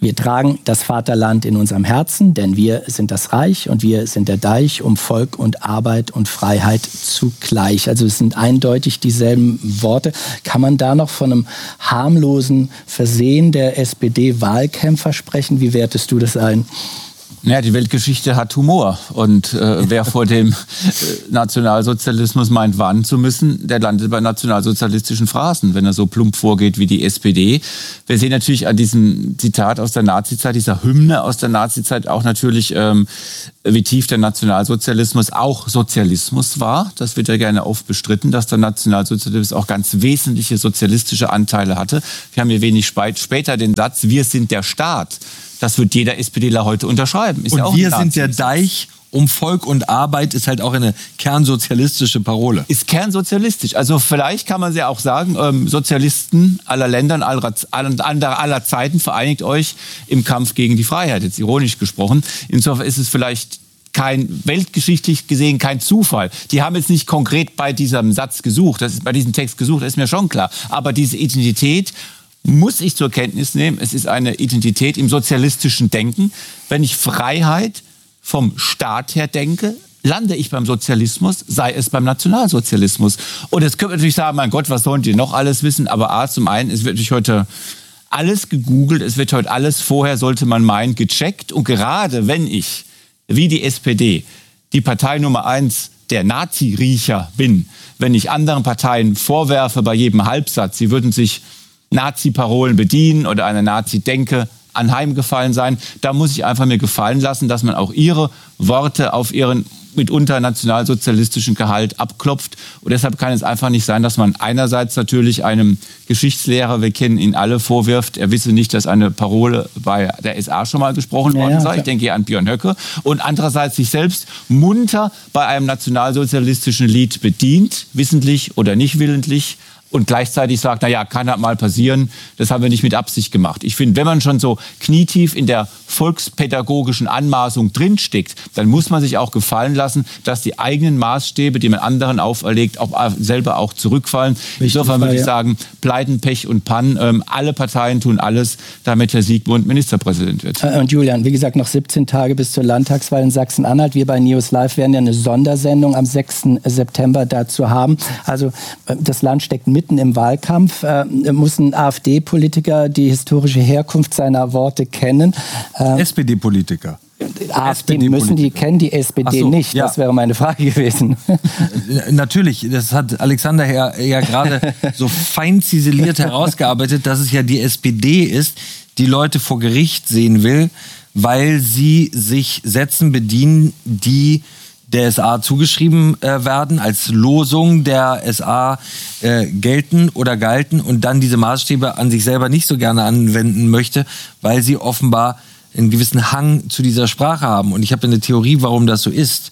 Speaker 1: Wir tragen das Vaterland in unserem Herzen, denn wir sind das Reich und wir sind der Deich um Volk und Arbeit und Freiheit zugleich. Also es sind eindeutig dieselben Worte. Kann man da noch von einem harmlosen Versehen der S P D-Wahlkämpfer sprechen? Wie wertest du das ein?
Speaker 3: Naja, die Weltgeschichte hat Humor und äh, wer vor dem äh, Nationalsozialismus meint, warnen zu müssen, der landet bei nationalsozialistischen Phrasen, wenn er so plump vorgeht wie die S P D. Wir sehen natürlich an diesem Zitat aus der Nazizeit, dieser Hymne aus der Nazizeit auch natürlich, ähm, wie tief der Nationalsozialismus auch Sozialismus war. Das wird ja gerne oft bestritten, dass der Nationalsozialismus auch ganz wesentliche sozialistische Anteile hatte. Wir haben hier wenig später den Satz, wir sind der Staat. Das wird jeder SPDler heute unterschreiben. Ist
Speaker 2: und
Speaker 3: ja auch
Speaker 2: wir sind der Deich um Volk und Arbeit ist halt auch eine kernsozialistische Parole.
Speaker 3: Ist kernsozialistisch. Also vielleicht kann man ja auch sagen, ähm, Sozialisten aller Länder, aller, aller, aller Zeiten, vereinigt euch im Kampf gegen die Freiheit. Jetzt ironisch gesprochen. Insofern ist es vielleicht kein, weltgeschichtlich gesehen, kein Zufall. Die haben jetzt nicht konkret bei diesem Satz gesucht, das ist bei diesem Text gesucht, das ist mir schon klar. Aber diese Identität muss ich zur Kenntnis nehmen, es ist eine Identität im sozialistischen Denken. Wenn ich Freiheit vom Staat her denke, lande ich beim Sozialismus, sei es beim Nationalsozialismus. Und jetzt könnte man natürlich sagen, mein Gott, was sollen die noch alles wissen? Aber A, zum einen, es wird natürlich heute alles gegoogelt, es wird heute alles vorher, sollte man meinen, gecheckt. Und gerade wenn ich, wie die S P D, die Partei Nummer eins der Nazi-Riecher bin, wenn ich anderen Parteien vorwerfe bei jedem Halbsatz, sie würden sich Nazi-Parolen bedienen oder einer Nazi-Denke anheimgefallen sein. Da muss ich einfach mir gefallen lassen, dass man auch ihre Worte auf ihren mitunter nationalsozialistischen Gehalt abklopft. Und deshalb kann es einfach nicht sein, dass man einerseits natürlich einem Geschichtslehrer, wir kennen ihn alle, vorwirft, er wisse nicht, dass eine Parole bei der S A schon mal gesprochen worden sei. Ja, ich denke hier an Björn Höcke. Und andererseits sich selbst munter bei einem nationalsozialistischen Lied bedient, wissentlich oder nicht willentlich. Und gleichzeitig sagt, na ja, kann halt mal passieren, das haben wir nicht mit Absicht gemacht. Ich finde, wenn man schon so knietief in der volkspädagogischen Anmaßung drinsteckt, dann muss man sich auch gefallen lassen, dass die eigenen Maßstäbe, die man anderen auferlegt, auch selber auch zurückfallen. Richtig, insofern würde ich ja sagen, Pleiten, Pech und Pannen, ähm, alle Parteien tun alles, damit Herr Siegmund Ministerpräsident wird.
Speaker 1: Und Julian, wie gesagt, noch siebzehn Tage bis zur Landtagswahl in Sachsen-Anhalt. Wir bei News Live werden ja eine Sondersendung am sechsten September dazu haben. Also das Land steckt mitten im Wahlkampf, äh, muss ein AfD-Politiker die historische Herkunft seiner Worte kennen.
Speaker 2: Äh, S P D-Politiker.
Speaker 1: AfD müssen die kennen, die S P D so, nicht. Ja. Das wäre meine Frage gewesen.
Speaker 2: Natürlich, das hat Alexander ja, ja gerade so fein ziseliert herausgearbeitet, dass es ja die S P D ist, die Leute vor Gericht sehen will, weil sie sich Sätzen bedienen, die der S A zugeschrieben äh, werden, als Losung der S A äh, gelten oder galten und dann diese Maßstäbe an sich selber nicht so gerne anwenden möchte, weil sie offenbar einen gewissen Hang zu dieser Sprache haben. Und ich habe eine Theorie, warum das so ist.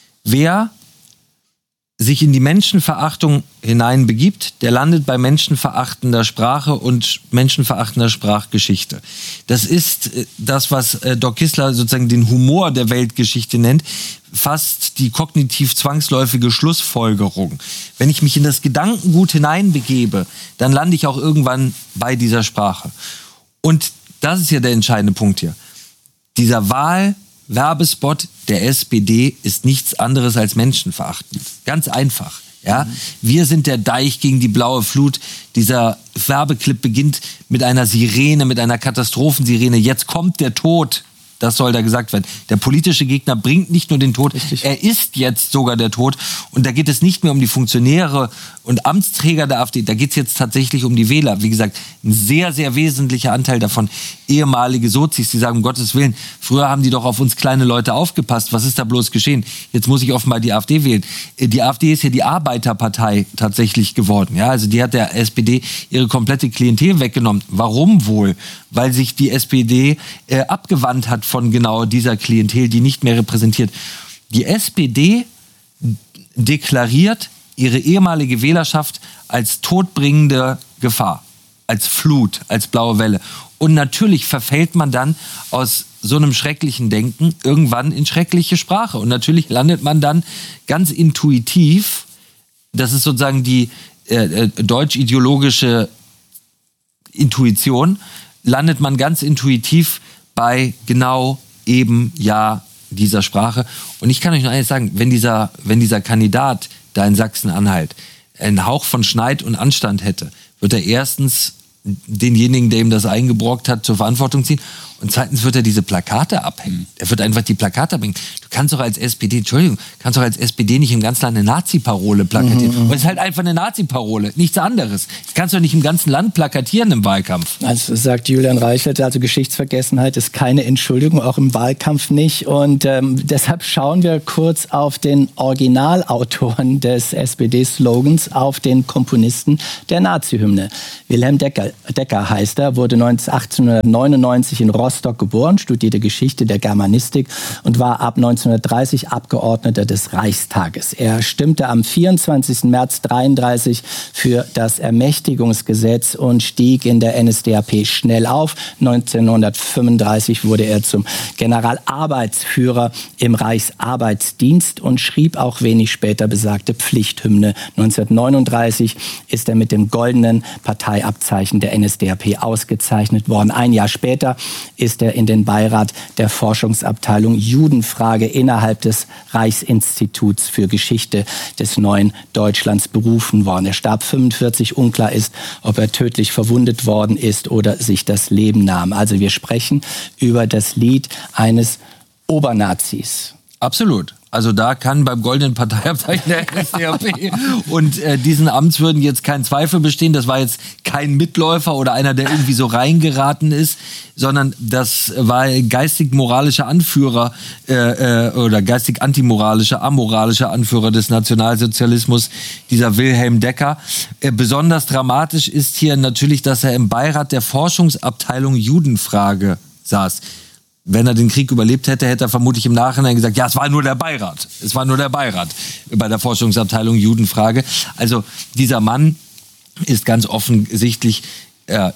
Speaker 2: Wer sich in die Menschenverachtung hineinbegibt, der landet bei menschenverachtender Sprache und menschenverachtender Sprachgeschichte. Das ist das, was Doc Kissler sozusagen den Humor der Weltgeschichte nennt, fast die kognitiv zwangsläufige Schlussfolgerung. Wenn ich mich in das Gedankengut hineinbegebe, dann lande ich auch irgendwann bei dieser Sprache. Und das ist ja der entscheidende Punkt hier. Dieser Wahlwerbespot der S P D ist nichts anderes als menschenverachtend. Ganz einfach. Ja? Mhm. Wir sind der Deich gegen die blaue Flut. Dieser Werbeclip beginnt mit einer Sirene, mit einer Katastrophensirene. Jetzt kommt der Tod. Das soll da gesagt werden. Der politische Gegner bringt nicht nur den Tod, Richtig. Er ist jetzt sogar der Tod. Und da geht es nicht mehr um die Funktionäre und Amtsträger der AfD, da geht es jetzt tatsächlich um die Wähler. Wie gesagt, ein sehr, sehr wesentlicher Anteil davon, ehemalige Sozis, die sagen, um Gottes Willen, früher haben die doch auf uns kleine Leute aufgepasst. Was ist da bloß geschehen? Jetzt muss ich offenbar die AfD wählen. Die AfD ist ja die Arbeiterpartei tatsächlich geworden. Ja, also die hat der S P D ihre komplette Klientel weggenommen. Warum wohl? Weil sich die S P D äh, abgewandt hat von genau dieser Klientel, die nicht mehr repräsentiert. Die S P D deklariert ihre ehemalige Wählerschaft als todbringende Gefahr, als Flut, als blaue Welle. Und natürlich verfällt man dann aus so einem schrecklichen Denken irgendwann in schreckliche Sprache. Und natürlich landet man dann ganz intuitiv, das ist sozusagen die äh, deutsch-ideologische Intuition, landet man ganz intuitiv bei genau eben ja dieser Sprache. Und ich kann euch nur eines sagen, wenn dieser, wenn dieser Kandidat da in Sachsen-Anhalt einen Hauch von Schneid und Anstand hätte, wird er erstens denjenigen, der ihm das eingebrockt hat, zur Verantwortung ziehen. Und zweitens wird er diese Plakate abhängen. Er wird einfach die Plakate abhängen. Du kannst doch als S P D, Entschuldigung, kannst doch als S P D nicht im ganzen Land eine Nazi-Parole plakatieren. Mhm. Das ist halt einfach eine Nazi-Parole, nichts anderes. Das kannst du doch nicht im ganzen Land plakatieren im Wahlkampf.
Speaker 1: Also sagt Julian Reichelt, also Geschichtsvergessenheit ist keine Entschuldigung, auch im Wahlkampf nicht. Und ähm, deshalb schauen wir kurz auf den Originalautoren des S P D-Slogans, auf den Komponisten der Nazi-Hymne. Wilhelm Decker, Decker heißt er, wurde achtzehnhundertneunundneunzig in Rostock geboren, studierte Geschichte der Germanistik und war ab neunzehnhundertdreißig Abgeordneter des Reichstages. Er stimmte am vierundzwanzigsten März neunzehnhundertdreiunddreißig für das Ermächtigungsgesetz und stieg in der N S D A P schnell auf. neunzehnhundertfünfunddreißig wurde er zum Generalarbeitsführer im Reichsarbeitsdienst und schrieb auch wenig später besagte Pflichthymne. neunzehnhundertneununddreißig ist er mit dem goldenen Parteiabzeichen der N S D A P ausgezeichnet worden. Ein Jahr später ist er in den Beirat der Forschungsabteilung Judenfrage innerhalb des Reichsinstituts für Geschichte des neuen Deutschlands berufen worden. Er starb fünfundvierzig. Unklar ist, ob er tödlich verwundet worden ist oder sich das Leben nahm. Also wir sprechen über das Lied eines Obernazis.
Speaker 2: Absolut. Also da kann beim goldenen Parteiabzeichen der N S D A P und äh, diesen Amtswürden jetzt kein Zweifel bestehen. Das war jetzt kein Mitläufer oder einer, der irgendwie so reingeraten ist, sondern das war geistig-moralischer Anführer äh, äh, oder geistig-antimoralischer, amoralischer Anführer des Nationalsozialismus, dieser Wilhelm Decker. Äh, besonders dramatisch ist hier natürlich, dass er im Beirat der Forschungsabteilung Judenfrage saß. Wenn er den Krieg überlebt hätte, hätte er vermutlich im Nachhinein gesagt, ja, es war nur der Beirat. Es war nur der Beirat bei der Forschungsabteilung Judenfrage. Also dieser Mann ist ganz offensichtlich äh,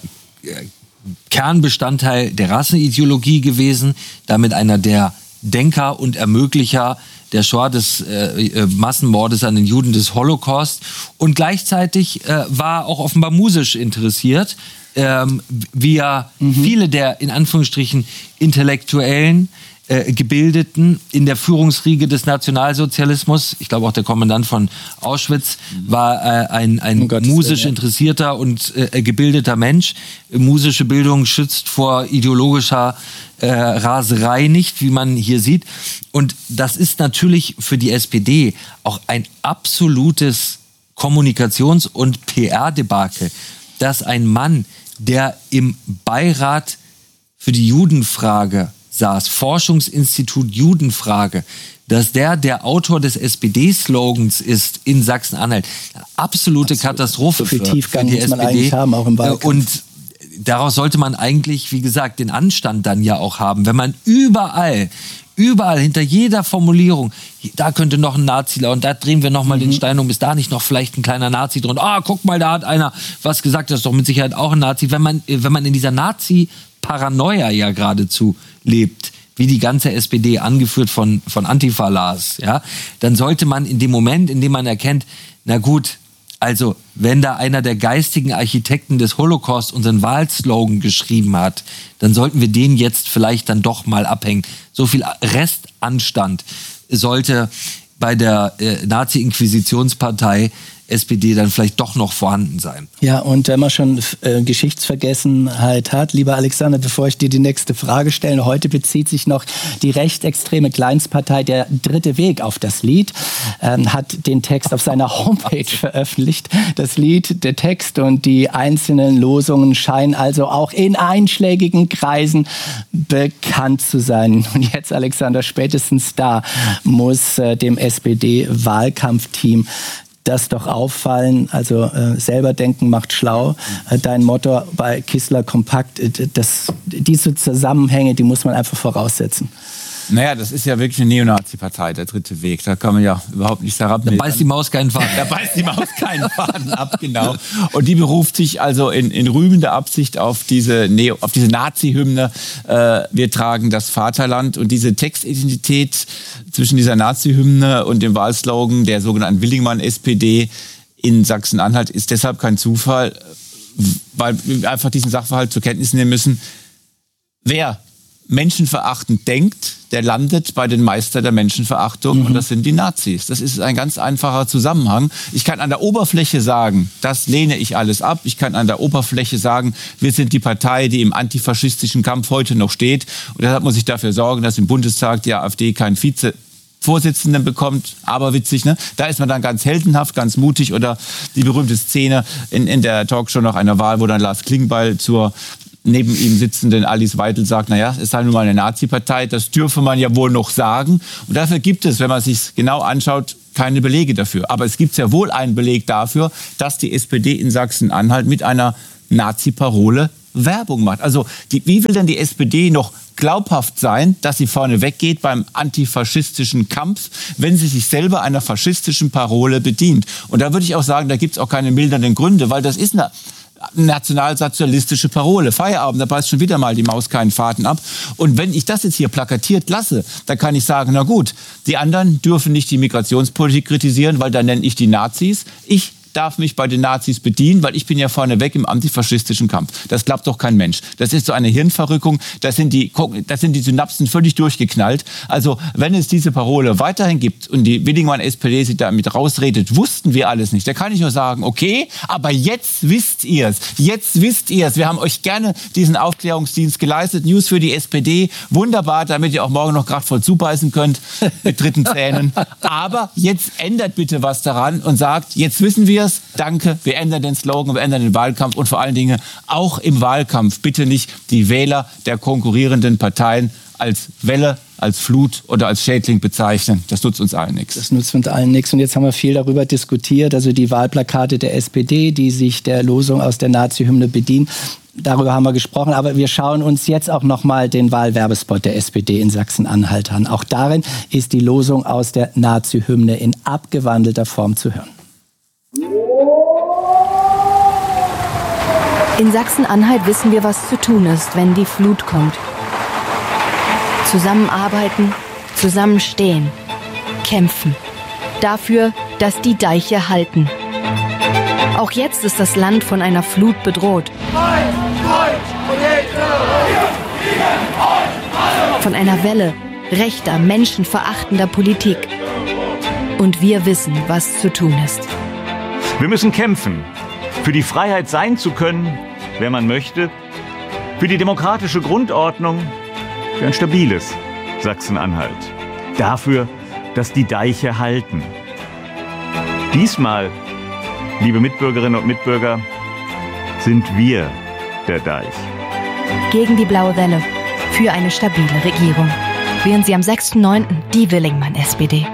Speaker 2: Kernbestandteil der Rassenideologie gewesen, damit einer der Denker und Ermöglicher der Shoah, des äh, Massenmordes an den Juden, des Holocaust. Und gleichzeitig äh, war auch offenbar musisch interessiert, ähm, wie ja mhm. viele der, in Anführungsstrichen, Intellektuellen, äh, Gebildeten in der Führungsriege des Nationalsozialismus, ich glaube auch der Kommandant von Auschwitz, war äh, ein, ein um musisch Willen, interessierter und äh, gebildeter Mensch. Musische Bildung schützt vor ideologischer äh, Raserei nicht, wie man hier sieht. Und das ist natürlich für die S P D auch ein absolutes Kommunikations- und P R-Debakel, dass ein Mann, der im Beirat für die Judenfrage saß, Forschungsinstitut Judenfrage, dass der der Autor des S P D-Slogans ist in Sachsen-Anhalt. Absolute Absolut. Katastrophe
Speaker 1: so viel
Speaker 2: für,
Speaker 1: Tiefgang
Speaker 2: für die
Speaker 1: muss
Speaker 2: S P D.
Speaker 1: Man eigentlich haben, auch im Wahlkampf.
Speaker 2: Und daraus sollte man eigentlich, wie gesagt, den Anstand dann ja auch haben. Wenn man überall, überall hinter jeder Formulierung, da könnte noch ein Nazi lauten, da drehen wir noch mal mhm. den Stein um, ist da nicht noch vielleicht ein kleiner Nazi drin? Ah, guck mal, da hat einer was gesagt, das ist doch mit Sicherheit auch ein Nazi. Wenn man, wenn man in dieser Nazi-Paranoia ja geradezu lebt, wie die ganze S P D, angeführt von, von Antifa Lars, ja, dann sollte man in dem Moment, in dem man erkennt, na gut, also wenn da einer der geistigen Architekten des Holocaust unseren Wahlslogan geschrieben hat, dann sollten wir den jetzt vielleicht dann doch mal abhängen. So viel Restanstand sollte bei der äh, Nazi-Inquisitionspartei S P D dann vielleicht doch noch vorhanden sein.
Speaker 1: Ja, und wenn man schon äh, Geschichtsvergessenheit hat, lieber Alexander, bevor ich dir die nächste Frage stelle, heute bezieht sich noch die rechtsextreme Kleinstpartei Der Dritte Weg auf das Lied, ähm, hat den Text auf seiner Homepage veröffentlicht. Das Lied, der Text und die einzelnen Losungen scheinen also auch in einschlägigen Kreisen bekannt zu sein. Und jetzt, Alexander, spätestens da muss äh, dem S P D-Wahlkampfteam das doch auffallen, also äh, selber denken macht schlau. Äh, dein Motto bei Kissler Kompakt, äh, das, diese Zusammenhänge, die muss man einfach voraussetzen.
Speaker 3: Naja, das ist ja wirklich eine Neonazi-Partei, der Dritte Weg. Da kann man ja überhaupt nichts herabnehmen.
Speaker 2: Da beißt die Maus keinen Faden.
Speaker 3: Da beißt die Maus keinen Faden ab, genau. Und die beruft sich also in, in rühmender Absicht auf diese, Neo, auf diese Nazi-Hymne. Äh, wir tragen das Vaterland. Und diese Textidentität zwischen dieser Nazi-Hymne und dem Wahlslogan der sogenannten Willingmann-S P D in Sachsen-Anhalt ist deshalb kein Zufall, weil wir einfach diesen Sachverhalt zur Kenntnis nehmen müssen. Wer menschenverachtend denkt, der landet bei den Meister der Menschenverachtung, mhm. und das sind die Nazis. Das ist ein ganz einfacher Zusammenhang. Ich kann an der Oberfläche sagen, das lehne ich alles ab. Ich kann an der Oberfläche sagen, wir sind die Partei, die im antifaschistischen Kampf heute noch steht. Und deshalb muss ich dafür sorgen, dass im Bundestag die AfD keinen Vize Vorsitzenden bekommt, aber witzig, ne? Da ist man dann ganz heldenhaft, ganz mutig. Oder die berühmte Szene in, in der Talkshow nach einer Wahl, wo dann Lars Klingbeil zur neben ihm sitzenden Alice Weidel sagt, naja, es ist halt nun mal eine Nazi-Partei, das dürfe man ja wohl noch sagen. Und dafür gibt es, wenn man sich genau anschaut, keine Belege dafür. Aber es gibt sehr wohl einen Beleg dafür, dass die S P D in Sachsen-Anhalt mit einer Nazi-Parole Werbung macht. Also die, wie will denn die S P D noch glaubhaft sein, dass sie vorne weggeht beim antifaschistischen Kampf, wenn sie sich selber einer faschistischen Parole bedient? Und da würde ich auch sagen, da gibt es auch keine mildernden Gründe, weil das ist eine nationalsozialistische Parole. Feierabend, da beißt schon wieder mal die Maus keinen Faden ab. Und wenn ich das jetzt hier plakatiert lasse, dann kann ich sagen, na gut, die anderen dürfen nicht die Migrationspolitik kritisieren, weil dann nenne ich die Nazis. Ich darf mich bei den Nazis bedienen, weil ich bin ja vorneweg im antifaschistischen Kampf. Das glaubt doch kein Mensch. Das ist so eine Hirnverrückung. Da sind die, da sind die Synapsen völlig durchgeknallt. Also wenn es diese Parole weiterhin gibt und die Willingmann-S P D sich damit rausredet, wussten wir alles nicht. Da kann ich nur sagen, okay, aber jetzt wisst ihr es. Jetzt wisst ihr es. Wir haben euch gerne diesen Aufklärungsdienst geleistet. News für die S P D. Wunderbar, damit ihr auch morgen noch kraftvoll zubeißen könnt mit dritten Zähnen. Aber jetzt ändert bitte was daran und sagt, jetzt wissen wir es. Danke, wir ändern den Slogan, wir ändern den Wahlkampf und vor allen Dingen auch im Wahlkampf bitte nicht die Wähler der konkurrierenden Parteien als Welle, als Flut oder als Schädling bezeichnen. Das nutzt uns allen nichts.
Speaker 1: Das nutzt uns allen nichts. Und jetzt haben wir viel darüber diskutiert, also die Wahlplakate der S P D, die sich der Losung aus der Nazi-Hymne bedienen. Darüber haben wir gesprochen, aber wir schauen uns jetzt auch noch mal den Wahlwerbespot der S P D in Sachsen-Anhalt an. Auch darin ist die Losung aus der Nazi-Hymne in abgewandelter Form zu hören.
Speaker 6: In Sachsen-Anhalt wissen wir, was zu tun ist, wenn die Flut kommt. Zusammenarbeiten, zusammenstehen, kämpfen. Dafür, dass die Deiche halten. Auch jetzt ist das Land von einer Flut bedroht. Von einer Welle rechter, menschenverachtender Politik. Und wir wissen, was zu tun ist.
Speaker 7: Wir müssen kämpfen, für die Freiheit sein zu können, wer man möchte, für die demokratische Grundordnung, für ein stabiles Sachsen-Anhalt. Dafür, dass die Deiche halten. Diesmal, liebe Mitbürgerinnen und Mitbürger, sind wir der Deich.
Speaker 6: Gegen die blaue Welle, für eine stabile Regierung. Wählen Sie am sechsten neunten die Willingmann-S P D.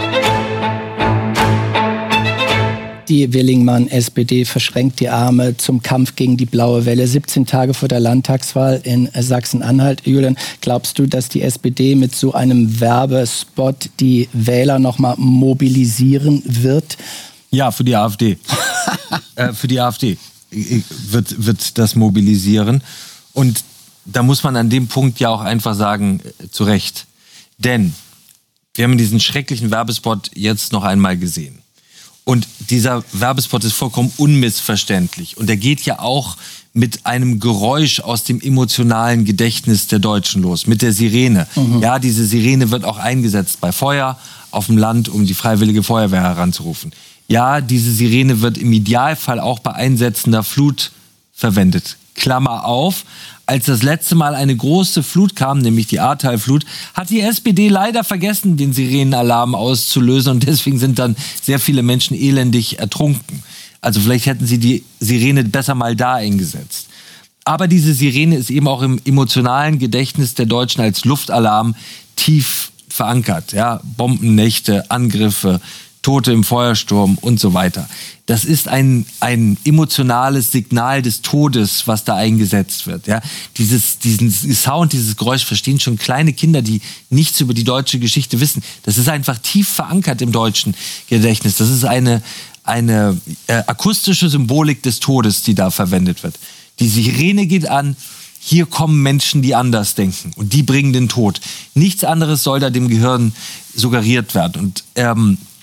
Speaker 1: Die Willingmann-S P D verschränkt die Arme zum Kampf gegen die blaue Welle. siebzehn Tage vor der Landtagswahl in Sachsen-Anhalt. Julian, glaubst du, dass die S P D mit so einem Werbespot die Wähler noch mal mobilisieren wird?
Speaker 2: Ja, für die AfD. äh, für die AfD wird, wird das mobilisieren. Und da muss man an dem Punkt ja auch einfach sagen, äh, zu Recht. Denn wir haben diesen schrecklichen Werbespot jetzt noch einmal gesehen. Und dieser Werbespot ist vollkommen unmissverständlich. Und der geht ja auch mit einem Geräusch aus dem emotionalen Gedächtnis der Deutschen los, mit der Sirene. Mhm. Ja, diese Sirene wird auch eingesetzt bei Feuer auf dem Land, um die Freiwillige Feuerwehr heranzurufen. Ja, diese Sirene wird im Idealfall auch bei einsetzender Flut verwendet. Klammer auf, als das letzte Mal eine große Flut kam, nämlich die Ahrtal-Flut, hat die S P D leider vergessen, den Sirenenalarm auszulösen und deswegen sind dann sehr viele Menschen elendig ertrunken. Also vielleicht hätten sie die Sirene besser mal da eingesetzt. Aber diese Sirene ist eben auch im emotionalen Gedächtnis der Deutschen als Luftalarm tief verankert. Ja, Bombennächte, Angriffe, Tote im Feuersturm und so weiter. Das ist ein, ein emotionales Signal des Todes, was da eingesetzt wird. Ja, dieses, diesen Sound, dieses Geräusch verstehen schon kleine Kinder, die nichts über die deutsche Geschichte wissen. Das ist einfach tief verankert im deutschen Gedächtnis. Das ist eine, eine äh, akustische Symbolik des Todes, die da verwendet wird. Die Sirene geht an, hier kommen Menschen, die anders denken und die bringen den Tod. Nichts anderes soll da dem Gehirn suggeriert werden. Und ähm,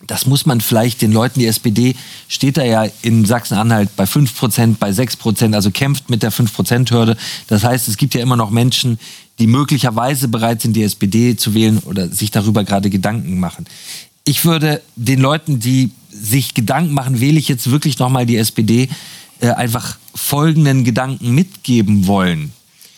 Speaker 2: das muss man vielleicht den Leuten, die S P D steht da ja in Sachsen-Anhalt bei fünf Prozent, bei sechs Prozent, also kämpft mit der fünf Prozent Hürde. Das heißt, es gibt ja immer noch Menschen, die möglicherweise bereit sind, die S P D zu wählen oder sich darüber gerade Gedanken machen. Ich würde den Leuten, die sich Gedanken machen, wähle ich jetzt wirklich nochmal die S P D, äh, einfach folgenden Gedanken mitgeben wollen.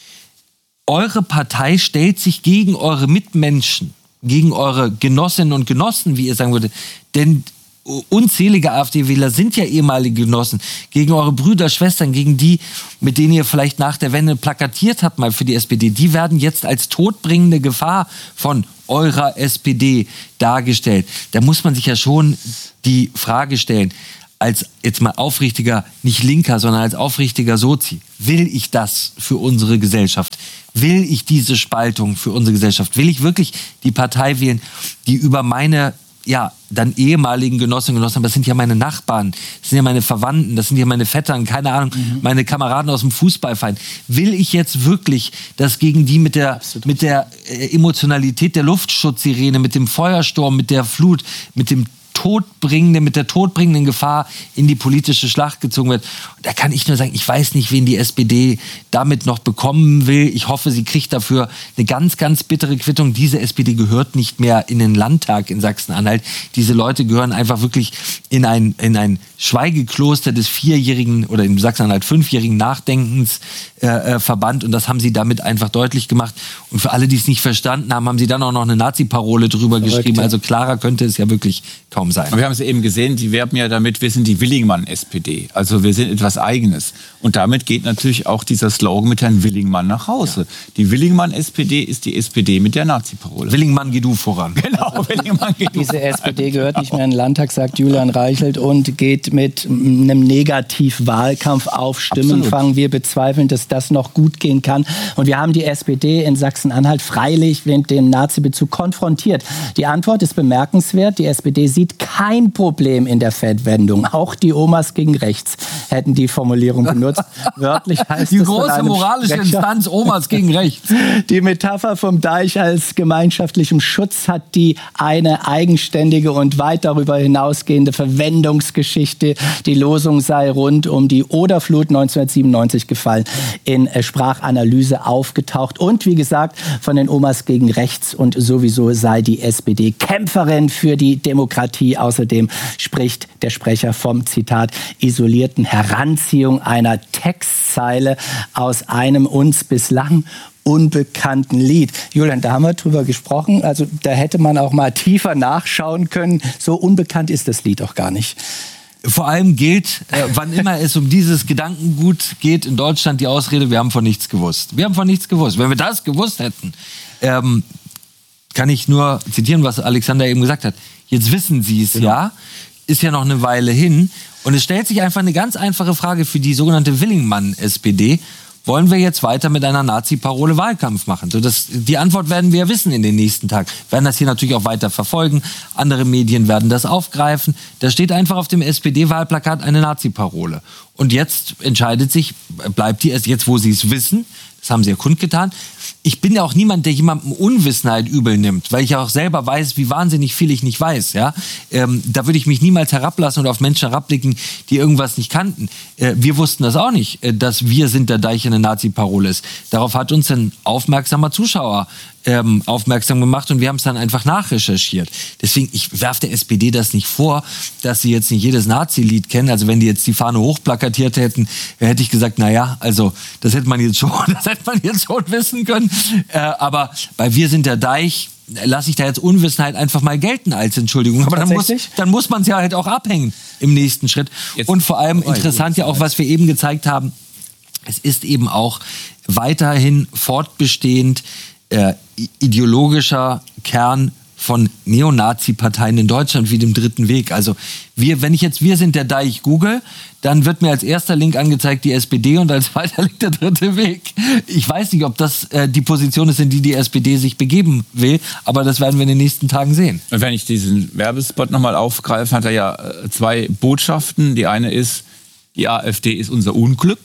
Speaker 2: Eure Partei stellt sich gegen eure Mitmenschen, gegen eure Genossinnen und Genossen, wie ihr sagen würdet. Denn unzählige AfD-Wähler sind ja ehemalige Genossen. Gegen eure Brüder, Schwestern, gegen die, mit denen ihr vielleicht nach der Wende plakatiert habt mal für die S P D. Die werden jetzt als todbringende Gefahr von eurer S P D dargestellt. Da muss man sich ja schon die Frage stellen, als jetzt mal aufrichtiger, nicht Linker, sondern als aufrichtiger Sozi. Will ich das für unsere Gesellschaft? Will ich diese Spaltung für unsere Gesellschaft? Will ich wirklich die Partei wählen, die über meine, ja, dann ehemaligen Genossinnen und Genossen, aber das sind ja meine Nachbarn, das sind ja meine Verwandten, das sind ja meine Vettern, keine Ahnung, mhm. meine Kameraden aus dem Fußballverein. Will ich jetzt wirklich, dass gegen die mit der, mit der Emotionalität der Luftschutzsirene, mit dem Feuersturm, mit der Flut, mit dem todbringende, mit der todbringenden Gefahr in die politische Schlacht gezogen wird. Und da kann ich nur sagen, ich weiß nicht, wen die S P D damit noch bekommen will. Ich hoffe, sie kriegt dafür eine ganz, ganz bittere Quittung. Diese S P D gehört nicht mehr in den Landtag in Sachsen-Anhalt. Diese Leute gehören einfach wirklich in ein, in ein Schweigekloster des vierjährigen oder im Sachsen-Anhalt fünfjährigen Nachdenkens äh, verbannt. Und das haben sie damit einfach deutlich gemacht. Und für alle, die es nicht verstanden haben, haben sie dann auch noch eine Nazi-Parole drüber Verrückt, geschrieben. Ja. Also klarer könnte es ja wirklich kaum sein.
Speaker 3: Aber wir haben es eben gesehen, die werben ja damit, wir sind die Willingmann-S P D. Also wir sind etwas Eigenes. Und damit geht natürlich auch dieser Slogan mit Herrn Willingmann nach Hause. Ja. Die Willingmann-S P D ist die S P D mit der Nazi-Parole.
Speaker 2: Willingmann, geh du voran.
Speaker 3: Genau, Willingmann, geh du
Speaker 1: Diese S P D gehört nicht mehr in den Landtag, sagt Julian Reichelt, und geht mit einem Negativ-Wahlkampf auf Stimmenfang. Wir bezweifeln, dass das noch gut gehen kann. Und wir haben die S P D in Sachsen-Anhalt freilich mit dem Nazi-Bezug konfrontiert. Die Antwort ist bemerkenswert. Die S P D sieht kein Problem in der Fettwendung. Auch die Omas gegen rechts hätten die Formulierung benutzt. Wörtlich heißt
Speaker 2: die
Speaker 1: es
Speaker 2: große moralische Sprecher, Instanz Omas gegen rechts.
Speaker 1: Die Metapher vom Deich als gemeinschaftlichem Schutz hat die eine eigenständige und weit darüber hinausgehende Verwendungsgeschichte. Die Losung sei rund um die Oderflut neunzehnhundertsiebenundneunzig gefallen, in Sprachanalyse aufgetaucht. Und wie gesagt, von den Omas gegen rechts, und sowieso sei die S P D Kämpferin für die Demokratie. Außerdem spricht der Sprecher vom, Zitat, isolierten Heranziehung einer Textzeile aus einem uns bislang unbekannten Lied. Julian, da haben wir drüber gesprochen. Also da hätte man auch mal tiefer nachschauen können. So unbekannt ist das Lied auch gar nicht.
Speaker 2: Vor allem gilt, äh, wann immer es um dieses Gedankengut geht, in Deutschland die Ausrede, wir haben von nichts gewusst. Wir haben von nichts gewusst. Wenn wir das gewusst hätten, ähm, kann ich nur zitieren, was Alexander eben gesagt hat. Jetzt wissen Sie es, genau. Ja, ist ja noch eine Weile hin. Und es stellt sich einfach eine ganz einfache Frage für die sogenannte Willingmann-S P D. Wollen wir jetzt weiter mit einer Nazi-Parole Wahlkampf machen? So, das, die Antwort werden wir ja wissen in den nächsten Tagen. Wir werden das hier natürlich auch weiter verfolgen. Andere Medien werden das aufgreifen. Da steht einfach auf dem S P D-Wahlplakat eine Nazi-Parole. Und jetzt entscheidet sich, bleibt die erst jetzt, wo sie es wissen, das haben sie ja kundgetan. Ich bin ja auch niemand, der jemandem Unwissenheit übel nimmt, weil ich ja auch selber weiß, wie wahnsinnig viel ich nicht weiß. Ja? Ähm, da würde ich mich niemals herablassen oder auf Menschen herabblicken, die irgendwas nicht kannten. Äh, wir wussten das auch nicht, äh, dass wir sind der Deich eine Nazi-Parole ist. Darauf hat uns ein aufmerksamer Zuschauer ähm, aufmerksam gemacht und wir haben es dann einfach nachrecherchiert. Deswegen, ich werfe der S P D das nicht vor, dass sie jetzt nicht jedes Nazi-Lied kennen. Also wenn die jetzt die Fahne hochplakatiert hätten, hätte ich gesagt, naja, also das hätte man jetzt schon, das hätte man jetzt schon wissen können. Äh, aber bei Wir sind der Deich lasse ich da jetzt Unwissenheit einfach mal gelten als Entschuldigung. Aber dann muss, dann muss man es ja halt auch abhängen im nächsten Schritt. Jetzt, und vor allem interessant ja auch, was wir eben gezeigt haben, es ist eben auch weiterhin fortbestehend äh, ideologischer Kern von Neonazi-Parteien in Deutschland wie dem Dritten Weg. Also wir, wenn ich jetzt Wir sind der Deich google, dann wird mir als erster Link angezeigt die S P D und als zweiter Link der Dritte Weg. Ich weiß nicht, ob das äh, die Position ist, in die die S P D sich begeben will, aber das werden wir in den nächsten Tagen sehen.
Speaker 3: Und wenn ich diesen Werbespot nochmal aufgreife, hat er ja äh, zwei Botschaften. Die eine ist, die AfD ist unser Unglück.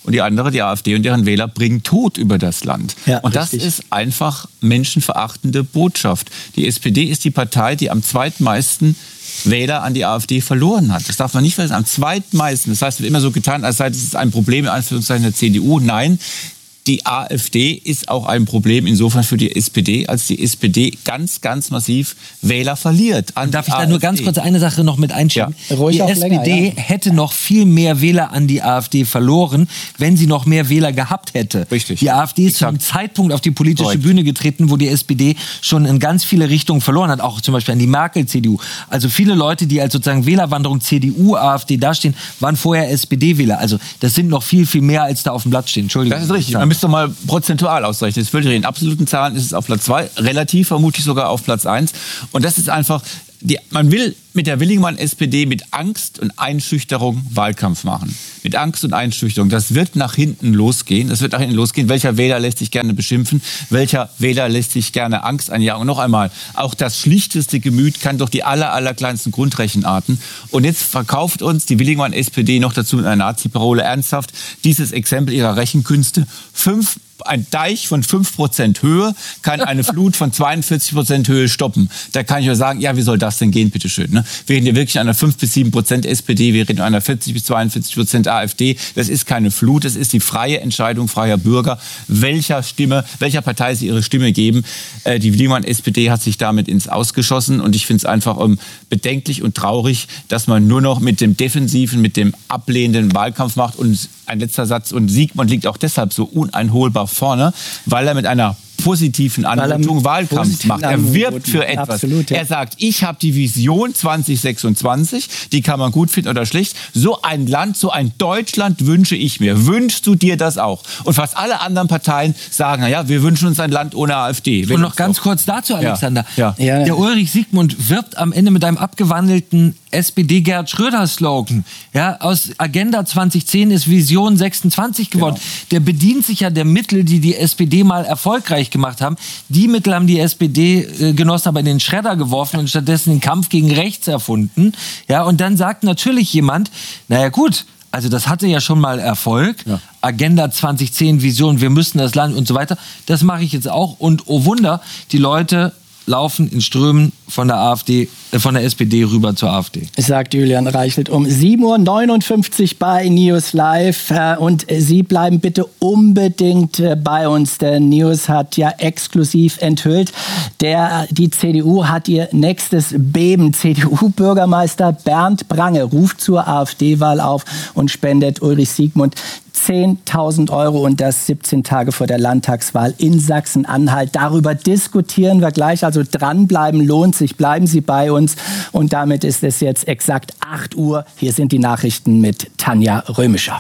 Speaker 3: Und die andere, die AfD und deren Wähler, bringen Tod über das Land. Ja, und das richtig. Ist einfach menschenverachtende Botschaft. Die S P D ist die Partei, die am zweitmeisten Wähler an die AfD verloren hat. Das darf man nicht vergessen. Am zweitmeisten. Das heißt, es wird immer so getan, als sei es ein Problem in Anführungszeichen der C D U. Nein. Die AfD ist auch ein Problem insofern für die S P D, als die S P D ganz, ganz massiv Wähler verliert. An
Speaker 2: Darf ich da
Speaker 3: AfD.
Speaker 2: nur ganz kurz eine Sache noch mit einschieben?
Speaker 3: Ja.
Speaker 2: Die S P D länger, ja. hätte noch viel mehr Wähler an die AfD verloren, wenn sie noch mehr Wähler gehabt hätte.
Speaker 3: Richtig.
Speaker 2: Die AfD ist zu einem Zeitpunkt auf die politische Correct. Bühne getreten, wo die S P D schon in ganz viele Richtungen verloren hat, auch zum Beispiel an die Merkel-C D U. Also viele Leute, die als sozusagen Wählerwanderung C D U, AfD dastehen, waren vorher S P D-Wähler. Also das sind noch viel, viel mehr, als da auf dem Blatt stehen. Entschuldigung.
Speaker 3: Das ist richtig. Man müsste mal prozentual ausrechnen. Das würde in absoluten Zahlen ist es auf Platz zwei, relativ vermutlich sogar auf Platz eins. Und das ist einfach, die, man will mit der Willigmann-S P D mit Angst und Einschüchterung Wahlkampf machen. Mit Angst und Einschüchterung. Das wird nach hinten losgehen. Das wird nach hinten losgehen. Welcher Wähler lässt sich gerne beschimpfen? Welcher Wähler lässt sich gerne Angst einjagen? Und noch einmal, auch das schlichteste Gemüt kann doch die aller, allerkleinsten Grundrechenarten. Und jetzt verkauft uns die Willigmann-S P D noch dazu mit einer Nazi-Parole ernsthaft dieses Exempel ihrer Rechenkünste. Fünf Ein Deich von fünf Prozent Höhe kann eine Flut von zweiundvierzig Prozent Höhe stoppen. Da kann ich nur sagen, ja, wie soll das denn gehen, bitteschön? Ne? Wir reden hier wirklich einer fünf bis sieben Prozent S P D, wir reden einer vierzig bis zweiundvierzig Prozent AfD. Das ist keine Flut, das ist die freie Entscheidung freier Bürger, welcher Stimme, welcher Partei sie ihre Stimme geben. Äh, die Willigmann-S P D hat sich damit ins Ausgeschossen und ich finde es einfach ähm, bedenklich und traurig, dass man nur noch mit dem defensiven, mit dem ablehnenden Wahlkampf macht. Und ein letzter Satz, und Siegmund liegt auch deshalb so uneinholbar vorne, weil er mit einer positiven Anmutung Wahlkampf macht. Er wirbt für etwas. Absolut, ja. Er sagt, ich habe die Vision zwanzig sechsundzwanzig, die kann man gut finden oder schlecht. So ein Land, so ein Deutschland wünsche ich mir. Wünschst du dir das auch? Und fast alle anderen Parteien sagen, naja, wir wünschen uns ein Land ohne AfD.
Speaker 2: Und noch ganz auch. kurz dazu, Alexander.
Speaker 3: Ja. Ja.
Speaker 2: Der Ulrich Siegmund wirbt am Ende mit einem abgewandelten S P D-Gerhard-Schröder-Slogan. Ja, aus Agenda zwanzig zehn ist Vision sechsundzwanzig geworden. Genau. Der bedient sich ja der Mittel, die die S P D mal erfolgreich gemacht haben. Die Mittel haben die S P D-Genossen aber in den Schredder geworfen und stattdessen den Kampf gegen rechts erfunden. Ja, und dann sagt natürlich jemand, naja gut, also das hatte ja schon mal Erfolg. Ja. Agenda zwanzig zehn, Vision, wir müssen das Land und so weiter. Das mache ich jetzt auch. Und oh Wunder, die Leute laufen in Strömen von der AfD, äh, von der S P D rüber zur AfD.
Speaker 1: Sagt Julian Reichelt um sieben Uhr neunundfünfzig bei News Live. Und Sie bleiben bitte unbedingt bei uns. Der News hat ja exklusiv enthüllt, der, die C D U hat ihr nächstes Beben. C D U-Bürgermeister Bernd Prange ruft zur AfD-Wahl auf und spendet Ulrich Siegmund zehntausend Euro und das siebzehn Tage vor der Landtagswahl in Sachsen-Anhalt. Darüber diskutieren wir gleich. Also dranbleiben lohnt sich. Bleiben Sie bei uns. Und damit ist es jetzt exakt acht Uhr. Hier sind die Nachrichten mit Tanja Römischer.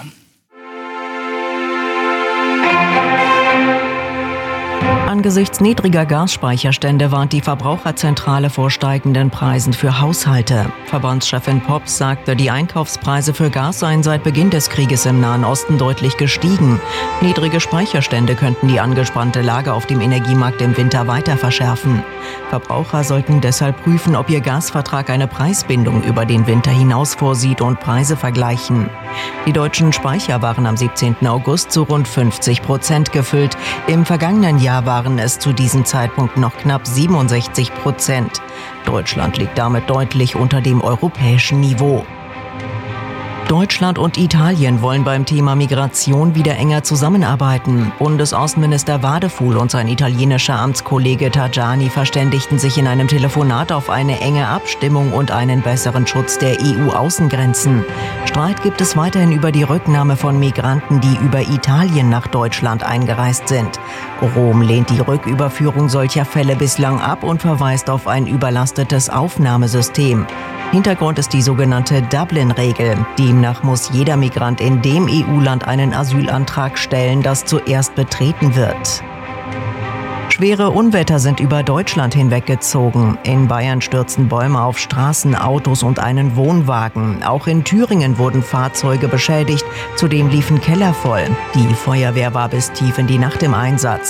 Speaker 8: Angesichts niedriger Gasspeicherstände warnt die Verbraucherzentrale vor steigenden Preisen für Haushalte. Verbandschefin Pops sagte, die Einkaufspreise für Gas seien seit Beginn des Krieges im Nahen Osten deutlich gestiegen. Niedrige Speicherstände könnten die angespannte Lage auf dem Energiemarkt im Winter weiter verschärfen. Verbraucher sollten deshalb prüfen, ob ihr Gasvertrag eine Preisbindung über den Winter hinaus vorsieht und Preise vergleichen. Die deutschen Speicher waren am siebzehnten August zu rund fünfzig Prozent gefüllt. Im vergangenen Jahr waren es zu diesem Zeitpunkt noch knapp siebenundsechzig Prozent. Deutschland liegt damit deutlich unter dem europäischen Niveau. Deutschland und Italien wollen beim Thema Migration wieder enger zusammenarbeiten. Bundesaußenminister Wadefuhl und sein italienischer Amtskollege Tajani verständigten sich in einem Telefonat auf eine enge Abstimmung und einen besseren Schutz der E U-Außengrenzen. Streit gibt es weiterhin über die Rücknahme von Migranten, die über Italien nach Deutschland eingereist sind. Rom lehnt die Rücküberführung solcher Fälle bislang ab und verweist auf ein überlastetes Aufnahmesystem. Hintergrund ist die sogenannte Dublin-Regel. Demnach muss jeder Migrant in dem E U-Land einen Asylantrag stellen, das zuerst betreten wird. Schwere Unwetter sind über Deutschland hinweggezogen. In Bayern stürzten Bäume auf Straßen, Autos und einen Wohnwagen. Auch in Thüringen wurden Fahrzeuge beschädigt. Zudem liefen Keller voll. Die Feuerwehr war bis tief in die Nacht im Einsatz.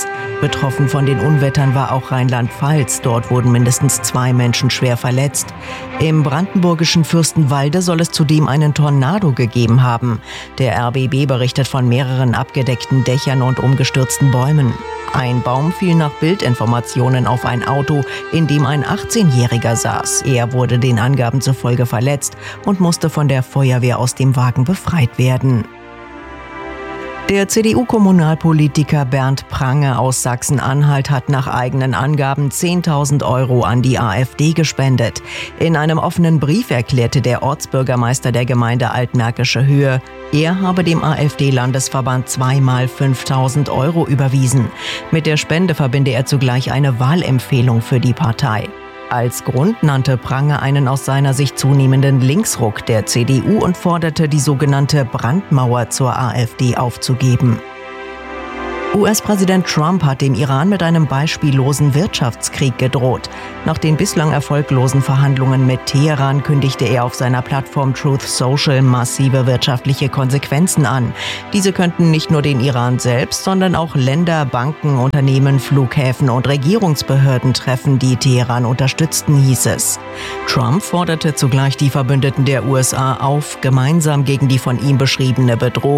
Speaker 8: Betroffen von den Unwettern war auch Rheinland-Pfalz. Dort wurden mindestens zwei Menschen schwer verletzt. Im brandenburgischen Fürstenwalde soll es zudem einen Tornado gegeben haben. Der R B B berichtet von mehreren abgedeckten Dächern und umgestürzten Bäumen. Ein Baum fiel nach Bildinformationen auf ein Auto, in dem ein achtzehnjähriger saß. Er wurde den Angaben zufolge verletzt und musste von der Feuerwehr aus dem Wagen befreit werden. Der C D U-Kommunalpolitiker Bernd Prange aus Sachsen-Anhalt hat nach eigenen Angaben zehntausend Euro an die AfD gespendet. In einem offenen Brief erklärte der Ortsbürgermeister der Gemeinde Altmärkische Höhe, er habe dem AfD-Landesverband zweimal fünftausend Euro überwiesen. Mit der Spende verbinde er zugleich eine Wahlempfehlung für die Partei. Als Grund nannte Prange einen aus seiner Sicht zunehmenden Linksruck der C D U und forderte, die sogenannte Brandmauer zur AfD aufzugeben. U S-Präsident Trump hat dem Iran mit einem beispiellosen Wirtschaftskrieg gedroht. Nach den bislang erfolglosen Verhandlungen mit Teheran kündigte er auf seiner Plattform Truth Social massive wirtschaftliche Konsequenzen an. Diese könnten nicht nur den Iran selbst, sondern auch Länder, Banken, Unternehmen, Flughäfen und Regierungsbehörden treffen, die Teheran unterstützten, hieß es. Trump forderte zugleich die Verbündeten der U S A auf, gemeinsam gegen die von ihm beschriebene Bedrohung